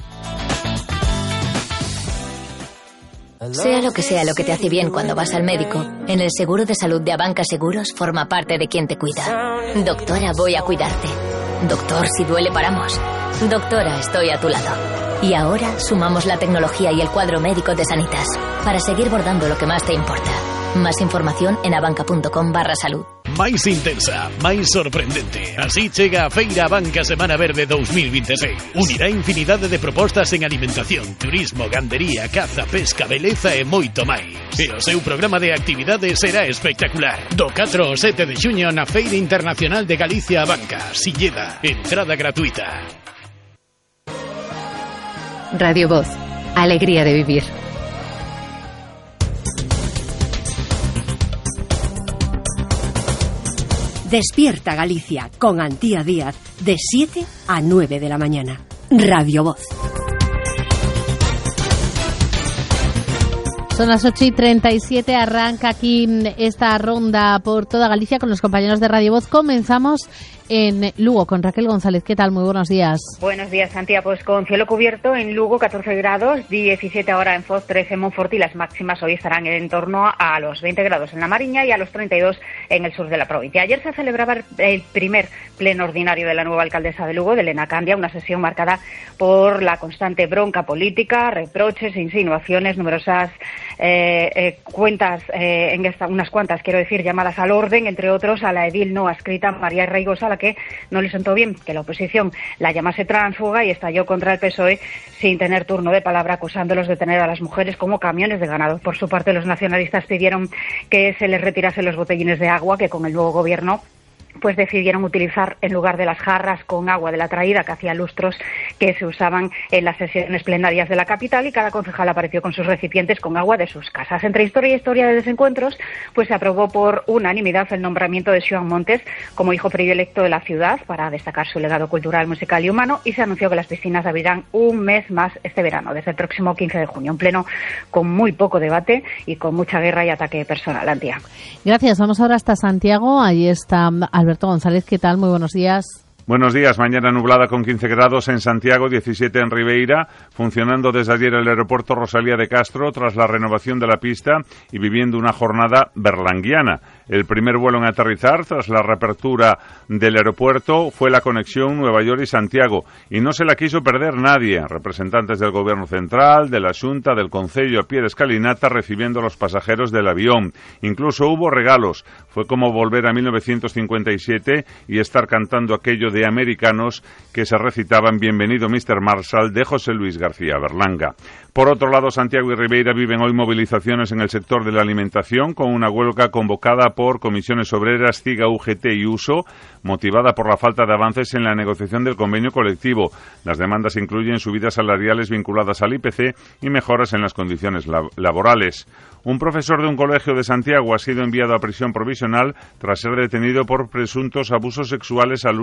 Sea lo que sea lo que te hace bien cuando vas al médico, en el seguro de salud de Abanca Seguros forma parte de quien te cuida. Doctora, voy a cuidarte. Doctor, si duele paramos. Doctora, estoy a tu lado. Y ahora sumamos la tecnología y el cuadro médico de Sanitas para seguir bordando lo que más te importa. Más información en abanca.com barra salud. Máis intensa, máis sorprendente. Así chega a Feira Abanca Semana Verde dos mil veintiséis. Unirá infinidade de propostas en alimentación, turismo, gandería, caza, pesca, beleza e moito máis. E o seu programa de actividades será espectacular. Do catro ao sete de xuño na Feira Internacional de Galicia Abanca. Silleda, entrada gratuita. Radio Voz, alegría de vivir. Despierta Galicia con Antía Díaz de siete a nueve de la mañana. Radio Voz. Son las ocho y treinta y siete, arranca aquí esta ronda por toda Galicia con los compañeros de Radio Voz. Comenzamos en Lugo con Raquel González. ¿Qué tal? Muy buenos días. Buenos días, Santiago. Pues con cielo cubierto en Lugo, catorce grados, diecisiete ahora en Foz, trece en Monforte y las máximas hoy estarán en torno a los veinte grados en la Mariña y a los treinta y dos en el sur de la provincia. Ayer se celebraba el primer pleno ordinario de la nueva alcaldesa de Lugo, de Elena Candia, una sesión marcada por la constante bronca política, reproches, insinuaciones, numerosas eh, eh, cuentas, eh, en esta, unas cuantas, quiero decir, llamadas al orden, entre otros a la edil no adscrita María Reigosa, a la que no le sentó bien que la oposición la llamase tránsfuga y estalló contra el P S O E sin tener turno de palabra, acusándolos de tener a las mujeres como camiones de ganado. Por su parte, los nacionalistas pidieron que se les retirasen los botellines de agua que con el nuevo gobierno pues decidieron utilizar en lugar de las jarras con agua de la traída que hacía lustros que se usaban en las sesiones plenarias de la capital, y cada concejal apareció con sus recipientes con agua de sus casas. Entre historia y historia de desencuentros, pues se aprobó por unanimidad el nombramiento de Xoán Montes como hijo predilecto de la ciudad para destacar su legado cultural, musical y humano, y se anunció que las piscinas abrirán un mes más este verano, desde el próximo quince de junio, un pleno con muy poco debate y con mucha guerra y ataque personal. Antía. Gracias. Vamos ahora hasta Santiago. Allí está Alberto González. ¿Qué tal? Muy buenos días. Buenos días. Mañana nublada con quince grados en Santiago, diecisiete en Ribeira, funcionando desde ayer el aeropuerto Rosalía de Castro tras la renovación de la pista y viviendo una jornada berlanguiana. El primer vuelo en aterrizar tras la reapertura del aeropuerto fue la conexión Nueva York y Santiago, y no se la quiso perder nadie. Representantes del Gobierno Central, de la Xunta, del Concello a pie de escalinata recibiendo a los pasajeros del avión. Incluso hubo regalos. Fue como volver a mil novecientos cincuenta y siete y estar cantando aquello de americanos que se recitaban Bienvenido mister Marshall de José Luis García Berlanga. Por otro lado, Santiago y Ribeira viven hoy movilizaciones en el sector de la alimentación con una huelga convocada por comisiones obreras, CIGA, U G T y USO, motivada por la falta de avances en la negociación del convenio colectivo. Las demandas incluyen subidas salariales vinculadas al I P C y mejoras en las condiciones lab- laborales. Un profesor de un colegio de Santiago ha sido enviado a prisión provisional tras ser detenido por presuntos abusos sexuales a alumnas de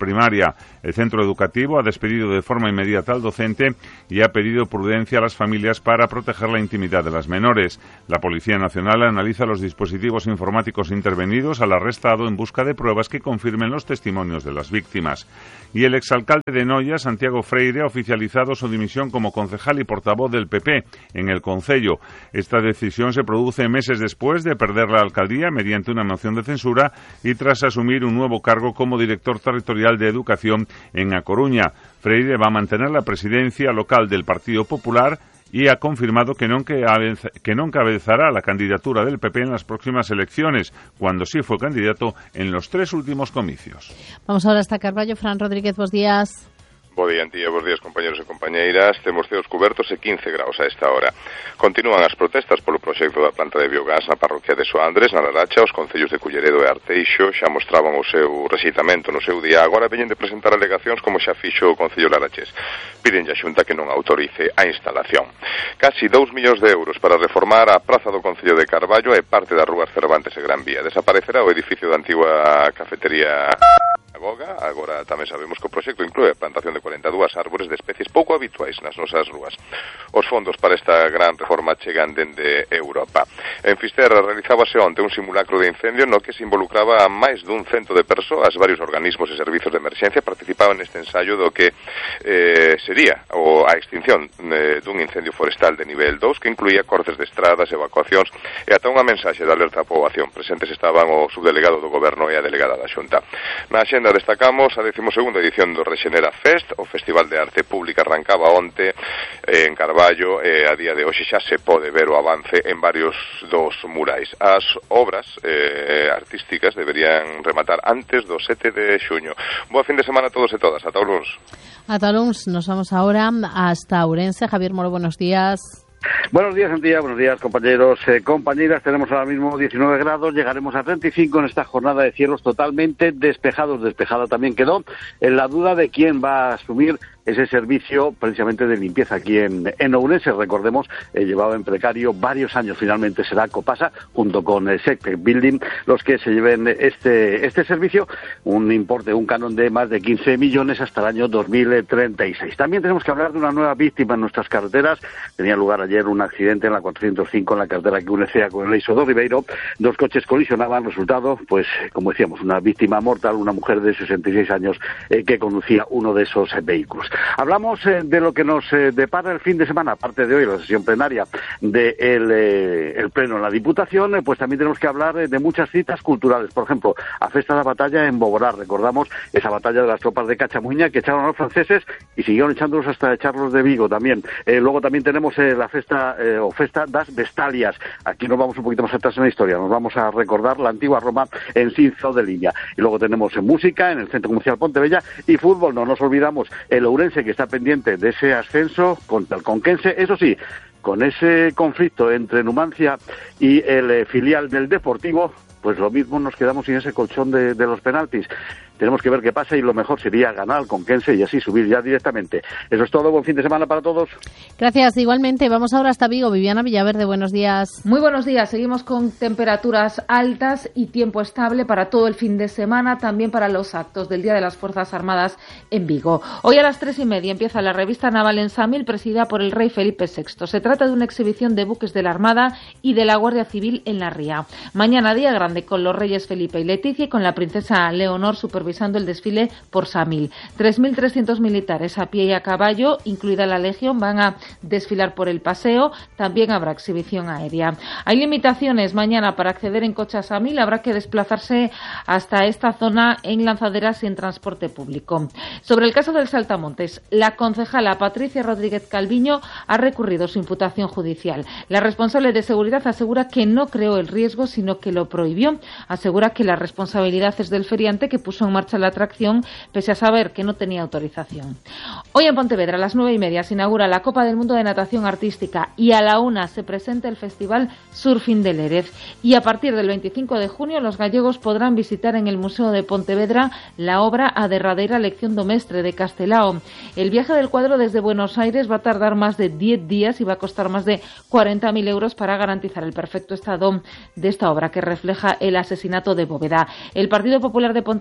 primaria. El centro educativo ha despedido de forma inmediata al docente y ha pedido prudencia a las familias para proteger la intimidad de las menores. La Policía Nacional analiza los dispositivos informáticos intervenidos al arrestado en busca de pruebas que confirmen los testimonios de las víctimas. Y el exalcalde de Noia, Santiago Freire, ha oficializado su dimisión como concejal y portavoz del P P en el concello. Esta decisión se produce meses después de perder la alcaldía mediante una moción de censura y tras asumir un nuevo cargo como director territorial de Educación en A Coruña. Freire va a mantener la presidencia local del Partido Popular y ha confirmado que non, que, que non encabezará la candidatura del P P en las próximas elecciones, cuando sí fue candidato en los tres últimos comicios. Vamos ahora hasta Carballo. Fran Rodríguez, buenos días. Bo día, Antía, bos días, compañeros e compañeiras. Temos ceos cubertos e quince graus a esta hora. Continúan as protestas polo proxecto da planta de biogás na parroquia de Soandres, na Laracha. Os concellos de Culleredo e Arteixo xa mostraban o seu rexeitamento no seu día. Agora veñen de presentar alegacións como xa fixo o Concello Larachés. Piden a Xunta que non autorice a instalación. Casi dous millóns de euros para reformar a praza do Concello de Carballo e parte das rúas Cervantes e Gran Vía. Desaparecerá o edificio da antigua cafetería Goga. Agora tamén sabemos que o proxecto inclúe a plantación de cuarenta e dúas árbores de especies pouco habituais nas nosas rúas. Os fondos para esta gran reforma chegan dende Europa. En Fisterra realizábase onte un simulacro de incendio no que se involucraba a máis dun cento de persoas. Varios organismos e servizos de emerxencia participaban neste ensaio do que eh, sería o a extinción eh, dun incendio forestal de nivel dous que incluía cortes de estradas, evacuacións e ata unha mensaxe de alerta á poboación. Presentes estaban o subdelegado do Goberno e a delegada da Xunta. Na axenda destacamos a decimosegunda edición do Rexenera Fest. O Festival de Arte Pública arrancaba onte eh, en Carballo e a día de hoxe xa se pode ver o avance en varios dos murais. As obras eh, artísticas deberían rematar antes do sete de xuño. Boa fin de semana a todos e todas. Ata o luns. Ata o luns. Nos vamos ahora hasta Ourense. Javier Moro, buenos días. Buenos días, Antía, buenos días, compañeros, eh, compañeras. Tenemos ahora mismo diecinueve grados, llegaremos a treinta y cinco en esta jornada de cielos totalmente despejados. Despejada también quedó en la duda de quién va a asumir ese servicio precisamente de limpieza aquí en, en Ourense. Recordemos, eh, llevaba en precario varios años. Finalmente será Copasa junto con el Sectec Building los que se lleven este este servicio, un importe, un canon de más de quince millones hasta el año dos mil treinta y seis. También tenemos que hablar de una nueva víctima en nuestras carreteras. Tenía lugar ayer un accidente en la cuatrocientos cinco en la carretera que une Cea con el Eixo do Ribeiro. Dos coches colisionaban, resultado, pues como decíamos, una víctima mortal, una mujer de sesenta y seis años eh, que conducía uno de esos eh, vehículos. Hablamos eh, de lo que nos eh, depara el fin de semana, aparte de hoy la sesión plenaria del de eh, el pleno en la Diputación, eh, pues también tenemos que hablar eh, de muchas citas culturales. Por ejemplo, a Festa da Batalla en Boborá. Recordamos esa batalla de las tropas de Cachamuña que echaron a los franceses y siguieron echándolos hasta echarlos de Vigo también. Eh, luego también tenemos eh, la festa eh, o Festa das Vestalias. Aquí nos vamos un poquito más atrás en la historia. Nos vamos a recordar la antigua Roma en Cinzo de Liña. Y luego tenemos eh, música en el Centro Comercial Pontebella y fútbol. No nos olvidamos el Ourense, que está pendiente de ese ascenso contra el Conquense, eso sí, con ese conflicto entre Numancia y el eh, filial del Deportivo, pues lo mismo nos quedamos sin ese colchón de, de los penaltis. Tenemos que ver qué pasa y lo mejor sería ganar al Conquense y así subir ya directamente. Eso es todo. Buen fin de semana para todos. Gracias, igualmente. Vamos ahora hasta Vigo. Viviana Villaverde, buenos días. Muy buenos días. Seguimos con temperaturas altas y tiempo estable para todo el fin de semana, también para los actos del Día de las Fuerzas Armadas en Vigo. Hoy a las tres y media empieza la revista naval en Samil, presidida por el rey Felipe sexto. Se trata de una exhibición de buques de la Armada y de la Guardia Civil en la ría. Mañana día grande con los reyes Felipe y Leticia y con la princesa Leonor supervisando el desfile por Samil. tres mil trescientos militares a pie y a caballo, incluida la Legión, van a desfilar por el paseo. También habrá exhibición aérea. Hay limitaciones mañana para acceder en coche a Samil. Habrá que desplazarse hasta esta zona en lanzaderas y en transporte público. Sobre el caso del Saltamontes, la concejala Patricia Rodríguez Calviño ha recurrido su imputación judicial. La responsable de seguridad asegura que no creó el riesgo, sino que lo prohibió. Asegura que la responsabilidad es del feriante, que puso en marcha la atracción pese a saber que no tenía autorización. Hoy en Pontevedra a las nueve y media se inaugura la Copa del Mundo de Natación Artística y a la una se presenta el Festival Surfing de Lérez. Y a partir del veinticinco de junio los gallegos podrán visitar en el Museo de Pontevedra la obra A derradeira lección do mestre de Castelao. El viaje del cuadro desde Buenos Aires va a tardar más de diez días y va a costar más de cuarenta mil euros para garantizar el perfecto estado de esta obra que refleja el asesinato de Bóveda. El Partido Popular de Pontevedra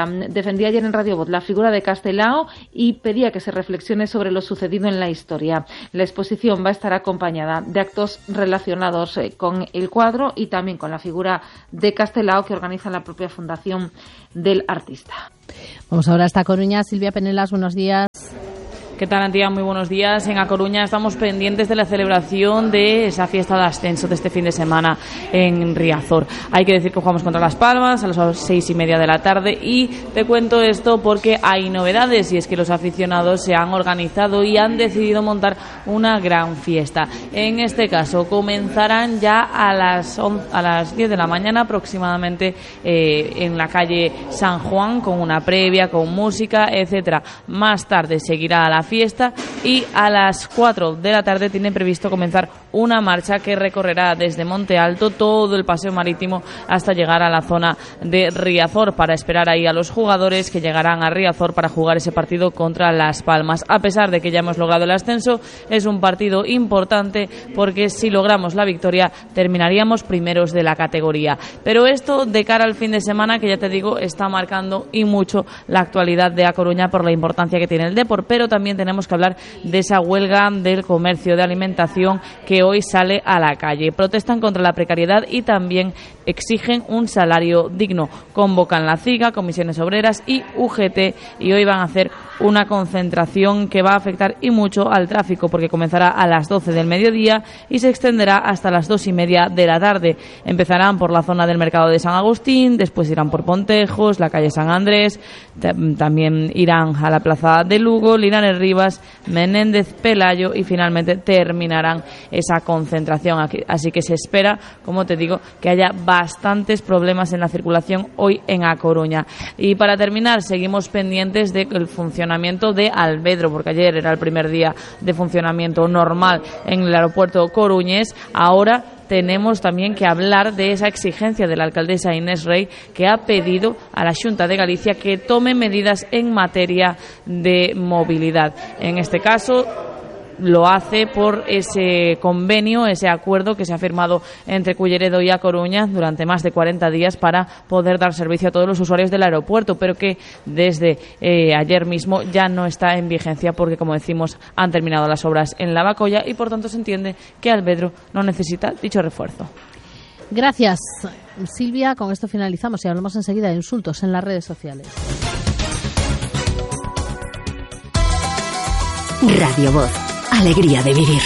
defendía ayer en Radio Voz la figura de Castelao y pedía que se reflexione sobre lo sucedido en la historia. La exposición va a estar acompañada de actos relacionados eh, con el cuadro y también con la figura de Castelao que organiza la propia Fundación del Artista. Vamos ahora hasta Coruña. Silvia Penelas, buenos días. ¿Qué tal, Antía? Muy buenos días. En A Coruña estamos pendientes de la celebración de esa fiesta de ascenso de este fin de semana en Riazor. Hay que decir que jugamos contra Las Palmas a las seis y media de la tarde y te cuento esto porque hay novedades y es que los aficionados se han organizado y han decidido montar una gran fiesta. En este caso comenzarán ya a las, a las diez de la mañana aproximadamente eh, en la calle San Juan con una previa, con música, etcétera. Más tarde seguirá la fiesta y a las cuatro de la tarde tienen previsto comenzar una marcha que recorrerá desde Monte Alto todo el paseo marítimo hasta llegar a la zona de Riazor para esperar ahí a los jugadores que llegarán a Riazor para jugar ese partido contra Las Palmas. A pesar de que ya hemos logrado el ascenso, es un partido importante porque si logramos la victoria terminaríamos primeros de la categoría. Pero esto de cara al fin de semana, que ya te digo está marcando y mucho la actualidad de A Coruña por la importancia que tiene el deporte, pero también tenemos que hablar de esa huelga del comercio de alimentación que hoy sale a la calle. Protestan contra la precariedad y también exigen un salario digno. Convocan la CIGA, Comisiones Obreras y U G T y hoy van a hacer una concentración que va a afectar y mucho al tráfico porque comenzará a las doce del mediodía y se extenderá hasta las dos y media de la tarde. Empezarán por la zona del mercado de San Agustín, después irán por Pontejos, la calle San Andrés, también irán a la plaza de Lugo, Linares Rivas, Menéndez Pelayo y finalmente terminarán esa concentración aquí. Así que se espera, como te digo, que haya bastantes problemas en la circulación hoy en A Coruña. Y para terminar, seguimos pendientes del funcionamiento de Albedro, porque ayer era el primer día de funcionamiento normal en el aeropuerto coruñés. Ahora tenemos también que hablar de esa exigencia de la alcaldesa Inés Rey, que ha pedido a la Xunta de Galicia que tome medidas en materia de movilidad. En este caso lo hace por ese convenio, ese acuerdo que se ha firmado entre Culleredo y A Coruña durante más de cuarenta días para poder dar servicio a todos los usuarios del aeropuerto, pero que desde eh, ayer mismo ya no está en vigencia porque, como decimos, han terminado las obras en Lavacolla y por tanto se entiende que Albedro no necesita dicho refuerzo. Gracias, Silvia. Con esto finalizamos y hablamos enseguida de insultos en las redes sociales. Radio Voz. Alegría de vivir.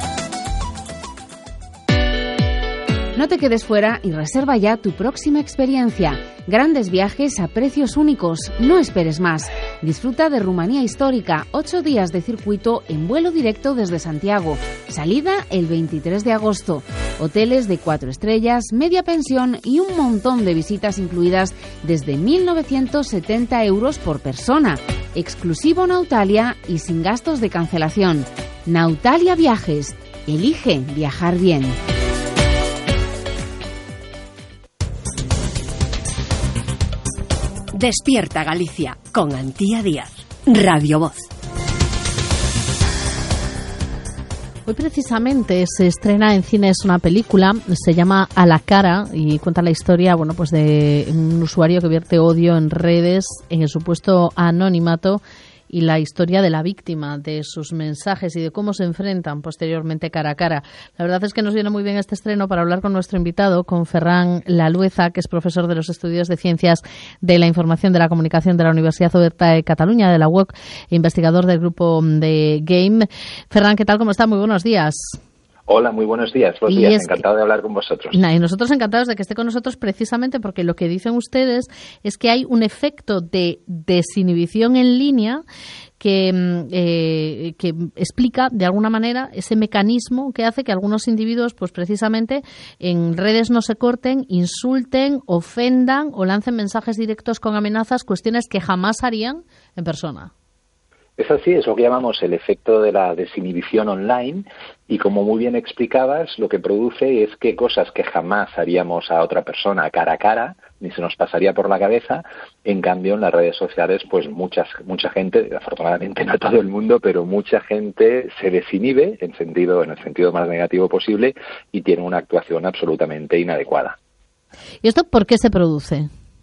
No te quedes fuera y reserva ya tu próxima experiencia. Grandes viajes a precios únicos. No esperes más. Disfruta de Rumanía Histórica. Ocho días de circuito en vuelo directo desde Santiago. Salida el veintitrés de agosto. Hoteles de cuatro estrellas, media pensión y un montón de visitas incluidas desde mil novecientos setenta euros por persona. Exclusivo Nautalia y sin gastos de cancelación. Nautalia Viajes. Elige viajar bien. Despierta Galicia con Antía Díaz. Radio Voz. Hoy precisamente se estrena en cines una película, se llama A la cara y cuenta la historia, bueno, pues de un usuario que vierte odio en redes en el supuesto anonimato y la historia de la víctima, de sus mensajes y de cómo se enfrentan posteriormente cara a cara. La verdad es que nos viene muy bien este estreno para hablar con nuestro invitado, con Ferran Lalueza, que es profesor de los estudios de Ciencias de la Información de la Comunicación de la Universidad Oberta de Cataluña, de la U O C, e investigador del grupo de Game. Ferran, ¿qué tal? ¿Cómo está? Muy buenos días. Hola, muy buenos días. Buenos días, encantado de hablar con vosotros. Y nosotros encantados de que esté con nosotros precisamente porque lo que dicen ustedes es que hay un efecto de desinhibición en línea que, eh, que explica de alguna manera ese mecanismo que hace que algunos individuos, pues precisamente en redes no se corten, insulten, ofendan o lancen mensajes directos con amenazas, cuestiones que jamás harían en persona. Es así, es lo que llamamos el efecto de la desinhibición online y como muy bien explicabas, lo que produce es que cosas que jamás haríamos a otra persona cara a cara, ni se nos pasaría por la cabeza, en cambio en las redes sociales pues muchas, mucha gente, afortunadamente no todo el mundo, pero mucha gente se desinhibe en, sentido, en el sentido más negativo posible y tiene una actuación absolutamente inadecuada. ¿Y esto por qué se produce?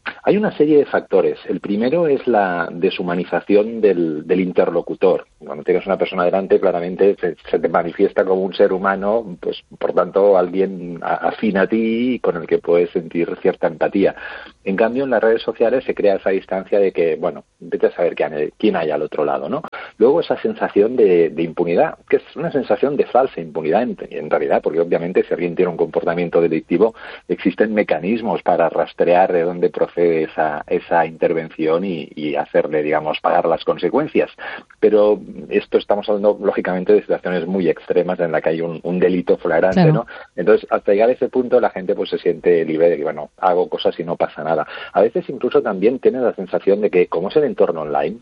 Hay una serie de factores. El primero es la deshumanización del, del interlocutor. Cuando tienes una persona delante, claramente se, se te manifiesta como un ser humano, pues por tanto alguien afín a ti y con el que puedes sentir cierta empatía. En cambio, en las redes sociales se crea esa distancia de que, bueno, vete a saber quién, quién hay al otro lado, ¿no? Luego esa sensación de, de impunidad, que es una sensación de falsa impunidad en, en realidad, porque obviamente si alguien tiene un comportamiento delictivo, existen mecanismos para rastrear de dónde procede esa, esa intervención y, y hacerle, digamos, pagar las consecuencias. Pero esto estamos hablando, lógicamente, de situaciones muy extremas en la que hay un, un delito flagrante, claro, ¿no? Entonces, hasta llegar a ese punto, la gente pues se siente libre de que, bueno, hago cosas y no pasa nada. A veces incluso también tienes la sensación de que, como es el entorno online,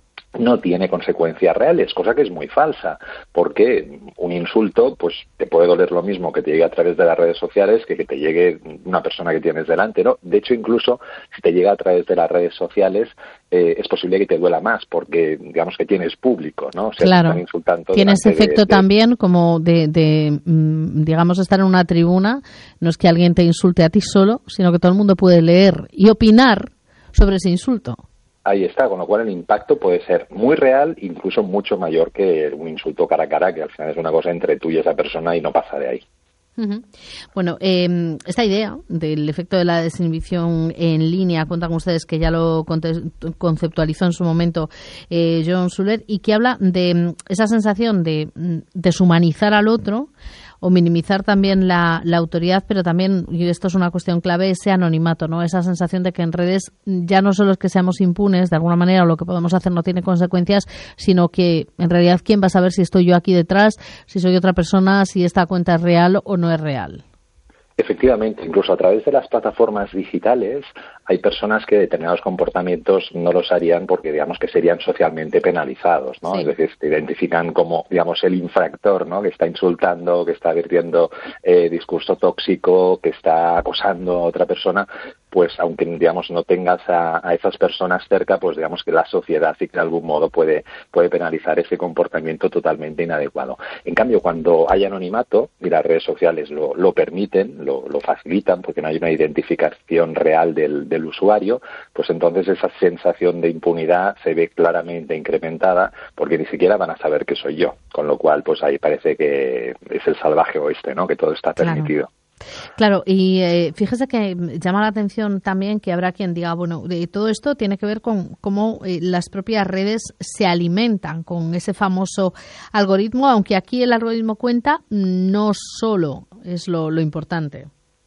no tiene consecuencias reales, cosa que es muy falsa, porque un insulto pues te puede doler lo mismo que te llegue a través de las redes sociales que que te llegue una persona que tienes delante, ¿no? De hecho, incluso si te llega a través de las redes sociales, eh, es posible que te duela más, porque digamos que tienes público, ¿no? O sea, claro, te están insultando tiene ese efecto de, de... también como de, de, digamos, estar en una tribuna. No es que alguien te insulte a ti solo, sino que todo el mundo puede leer y opinar sobre ese insulto. Ahí está, con lo cual el impacto puede ser muy real, incluso mucho mayor que un insulto cara a cara, que al final es una cosa entre tú y esa persona y no pasa de ahí. Uh-huh. Bueno, eh, esta idea del efecto de la desinhibición en línea, cuentan ustedes que ya lo conceptualizó en su momento eh, John Suller, y que habla de esa sensación de deshumanizar al otro o minimizar también la, la autoridad, pero también, y esto es una cuestión clave, ese anonimato, ¿no? Esa sensación de que en redes ya no solo es que seamos impunes, de alguna manera, o lo que podemos hacer no tiene consecuencias, sino que en realidad quién va a saber si estoy yo aquí detrás, si soy otra persona, si esta cuenta es real o no es real. Efectivamente, incluso a través de las plataformas digitales hay personas que determinados comportamientos no los harían porque digamos que serían socialmente penalizados, ¿no? Sí. Es decir, te identifican como, digamos, el infractor, ¿no? Que está insultando, que está vertiendo eh, discurso tóxico, que está acosando a otra persona, pues aunque, digamos, no tengas a, a esas personas cerca, pues digamos que la sociedad sí que de algún modo puede, puede penalizar ese comportamiento totalmente inadecuado. En cambio, cuando hay anonimato, y las redes sociales lo, lo permiten, lo, lo facilitan, porque no hay una identificación real del, del usuario, pues entonces esa sensación de impunidad se ve claramente incrementada, porque ni siquiera van a saber que soy yo, con lo cual pues ahí parece que es el salvaje oeste, ¿no? Que todo está permitido. Claro. Claro, y eh, fíjese que llama la atención también que habrá quien diga, bueno, de todo esto tiene que ver con cómo eh, las propias redes se alimentan con ese famoso algoritmo, aunque aquí el algoritmo cuenta no solo es lo, lo importante.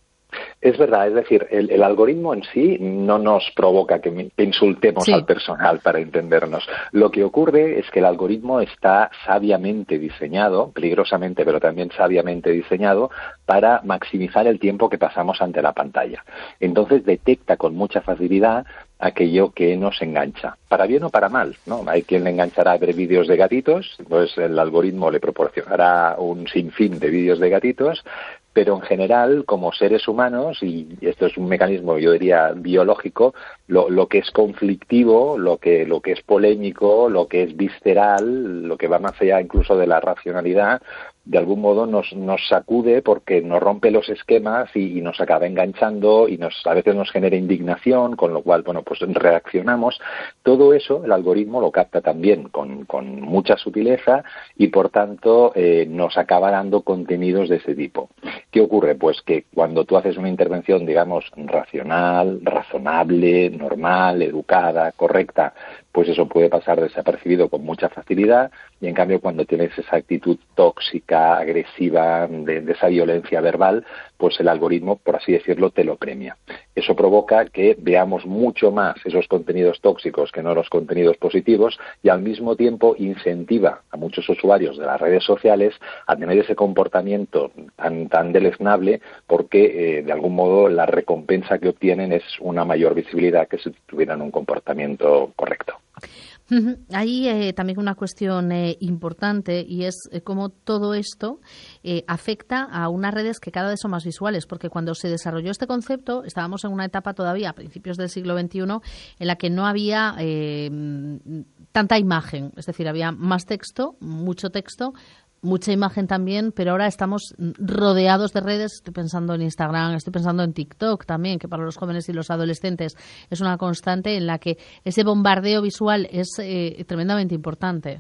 Es verdad, es decir, el, el algoritmo en sí no nos provoca que, que insultemos sí. al personal, para entendernos. Lo que ocurre es que el algoritmo está sabiamente diseñado, peligrosamente, pero también sabiamente diseñado, para maximizar el tiempo que pasamos ante la pantalla. Entonces detecta con mucha facilidad aquello que nos engancha, para bien o para mal, ¿no? Hay quien le enganchará a ver vídeos de gatitos, pues el algoritmo le proporcionará un sinfín de vídeos de gatitos, pero en general, como seres humanos, y esto es un mecanismo, yo diría, biológico, lo, lo que es conflictivo, lo que, lo que es polémico, lo que es visceral, lo que va más allá incluso de la racionalidad, de algún modo nos, nos sacude porque nos rompe los esquemas y, y nos acaba enganchando y nos a veces nos genera indignación, con lo cual, bueno, pues reaccionamos. Todo eso el algoritmo lo capta también con, con mucha sutileza y, por tanto, eh, nos acaba dando contenidos de ese tipo. ¿Qué ocurre? Pues que cuando tú haces una intervención, digamos, racional, razonable, normal, educada, correcta, pues eso puede pasar desapercibido con mucha facilidad, y en cambio cuando tienes esa actitud tóxica, agresiva, de, de esa violencia verbal, pues el algoritmo, por así decirlo, te lo premia. Eso provoca que veamos mucho más esos contenidos tóxicos que no los contenidos positivos, y al mismo tiempo incentiva a muchos usuarios de las redes sociales a tener ese comportamiento tan, tan deleznable, porque eh, de algún modo la recompensa que obtienen es una mayor visibilidad que si tuvieran un comportamiento correcto. Hay eh, también una cuestión eh, importante, y es eh, cómo todo esto eh, afecta a unas redes que cada vez son más visuales, porque cuando se desarrolló este concepto estábamos en una etapa todavía a principios del siglo veintiuno en la que no había eh, tanta imagen, es decir, había más texto, mucho texto, mucha imagen también, pero ahora estamos rodeados de redes. Estoy pensando en Instagram, estoy pensando en TikTok también, que para los jóvenes y los adolescentes es una constante en la que ese bombardeo visual es eh, tremendamente importante.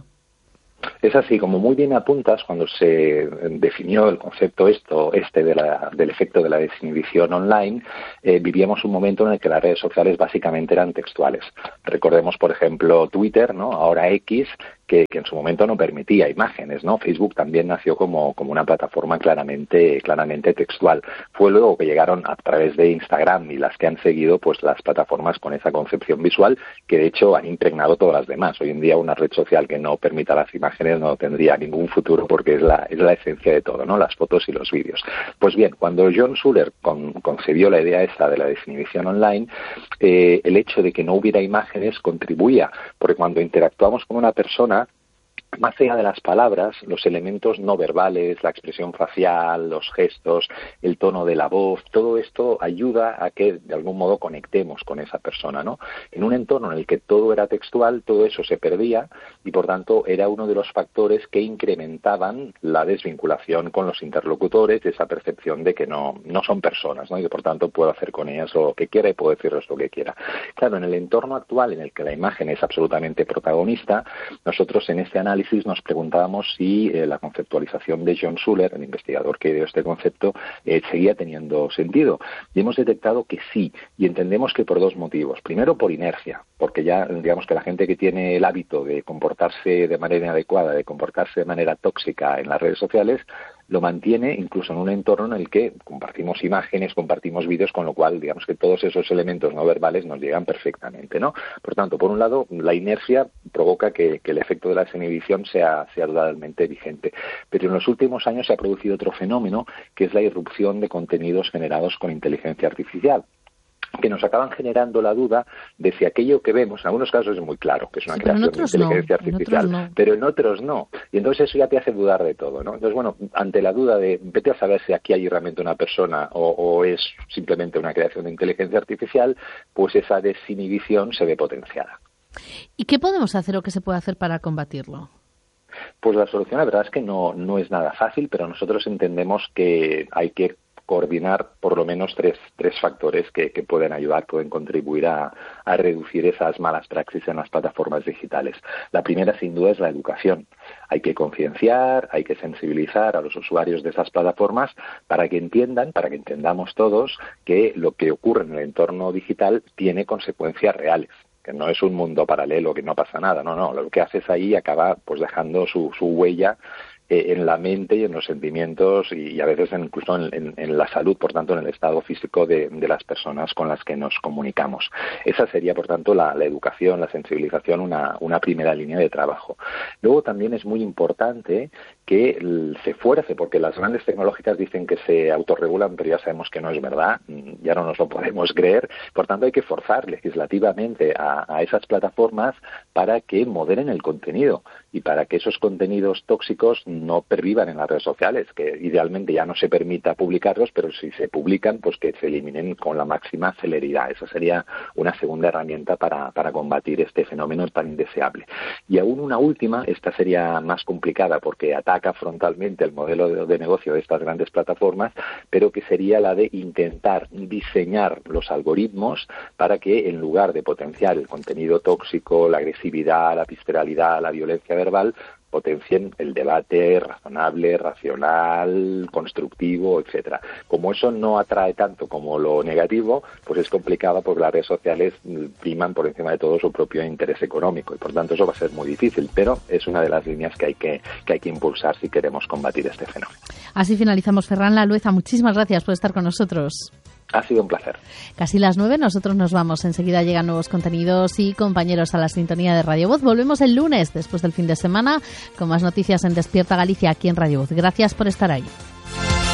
Es así, como muy bien apuntas, cuando se definió el concepto esto, este de la, del efecto de la desinhibición online, eh, vivíamos un momento en el que las redes sociales básicamente eran textuales. Recordemos, por ejemplo, Twitter, ¿no? Ahora X, que, que en su momento no permitía imágenes, ¿no? Facebook también nació como, como una plataforma claramente, claramente textual. Fue luego que llegaron a través de Instagram y las que han seguido, pues las plataformas con esa concepción visual, que de hecho han impregnado todas las demás. Hoy en día una red social que no permita las imágenes no tendría ningún futuro, porque es la, es la esencia de todo, ¿no? Las fotos y los vídeos. Pues bien, cuando John Schuller con, concebió la idea esta de la desinhibición online, eh, el hecho de que no hubiera imágenes contribuía, porque cuando interactuamos con una persona, más allá de las palabras, los elementos no verbales, la expresión facial, los gestos, el tono de la voz, todo esto ayuda a que de algún modo conectemos con esa persona, ¿no? En un entorno en el que todo era textual, todo eso se perdía y por tanto era uno de los factores que incrementaban la desvinculación con los interlocutores, esa percepción de que no, no son personas, ¿no? Y que por tanto puedo hacer con ellas lo que quiera y puedo decirles lo que quiera. Claro, en el entorno actual en el que la imagen es absolutamente protagonista, nosotros en este análisis nos preguntábamos si eh, la conceptualización de John Schuller, el investigador que dio este concepto, eh, seguía teniendo sentido. Y hemos detectado que sí, y entendemos que por dos motivos. Primero, por inercia, porque ya digamos que la gente que tiene el hábito de comportarse de manera inadecuada, de comportarse de manera tóxica en las redes sociales, lo mantiene incluso en un entorno en el que compartimos imágenes, compartimos vídeos, con lo cual digamos que todos esos elementos no verbales nos llegan perfectamente, ¿no? Por tanto, por un lado, la inercia provoca que, que el efecto de la desinhibición sea, sea totalmente vigente. Pero en los últimos años se ha producido otro fenómeno, que es la irrupción de contenidos generados con inteligencia artificial, que nos acaban generando la duda de si aquello que vemos, en algunos casos es muy claro, que es una sí, creación de inteligencia no, artificial, en no. pero en otros no. Y entonces eso ya te hace dudar de todo, ¿no? Entonces, bueno, ante la duda de, vete a saber si aquí hay realmente una persona o, o es simplemente una creación de inteligencia artificial, pues esa desinhibición se ve potenciada. ¿Y qué podemos hacer o qué se puede hacer para combatirlo? Pues la solución, la verdad es que no, no es nada fácil, pero nosotros entendemos que hay que coordinar por lo menos tres, tres factores que, que pueden ayudar, pueden contribuir a, a reducir esas malas praxis en las plataformas digitales. La primera, sin duda, es la educación. Hay que concienciar, hay que sensibilizar a los usuarios de esas plataformas para que entiendan, para que entendamos todos que lo que ocurre en el entorno digital tiene consecuencias reales, que no es un mundo paralelo, que no pasa nada, no, no, lo que haces ahí acaba pues dejando su, su huella eh, en la mente y en los sentimientos y, y a veces incluso en, en, en la salud, por tanto en el estado físico de, de las personas con las que nos comunicamos. Esa sería, por tanto, la, la educación, la sensibilización, una, una primera línea de trabajo. Luego también es muy importante que se fuerce, porque las grandes tecnológicas dicen que se autorregulan, pero ya sabemos que no es verdad, ya no nos lo podemos creer. Por tanto, hay que forzar legislativamente a, a esas plataformas para que moderen el contenido y para que esos contenidos tóxicos no pervivan en las redes sociales, que idealmente ya no se permita publicarlos, pero si se publican, pues que se eliminen con la máxima celeridad. Esa sería una segunda herramienta para, para combatir este fenómeno tan indeseable. Y aún una última, esta sería más complicada porque ataca frontalmente el modelo de, de negocio de estas grandes plataformas, pero que sería la de intentar diseñar los algoritmos para que en lugar de potenciar el contenido tóxico, la agresividad, la visceralidad, la violencia verbal, potencien el debate razonable, racional, constructivo, etcétera. Como eso no atrae tanto como lo negativo, pues es complicado porque las redes sociales priman por encima de todo su propio interés económico y por tanto eso va a ser muy difícil, pero es una de las líneas que hay que, que hay que impulsar si queremos combatir este fenómeno. Así finalizamos. Ferran Lalueza, muchísimas gracias por estar con nosotros. Ha sido un placer. Casi las nueve, nosotros nos vamos. Enseguida llegan nuevos contenidos y compañeros a la sintonía de Radio Voz. Volvemos el lunes, después del fin de semana, con más noticias en Despierta Galicia, aquí en Radio Voz. Gracias por estar ahí.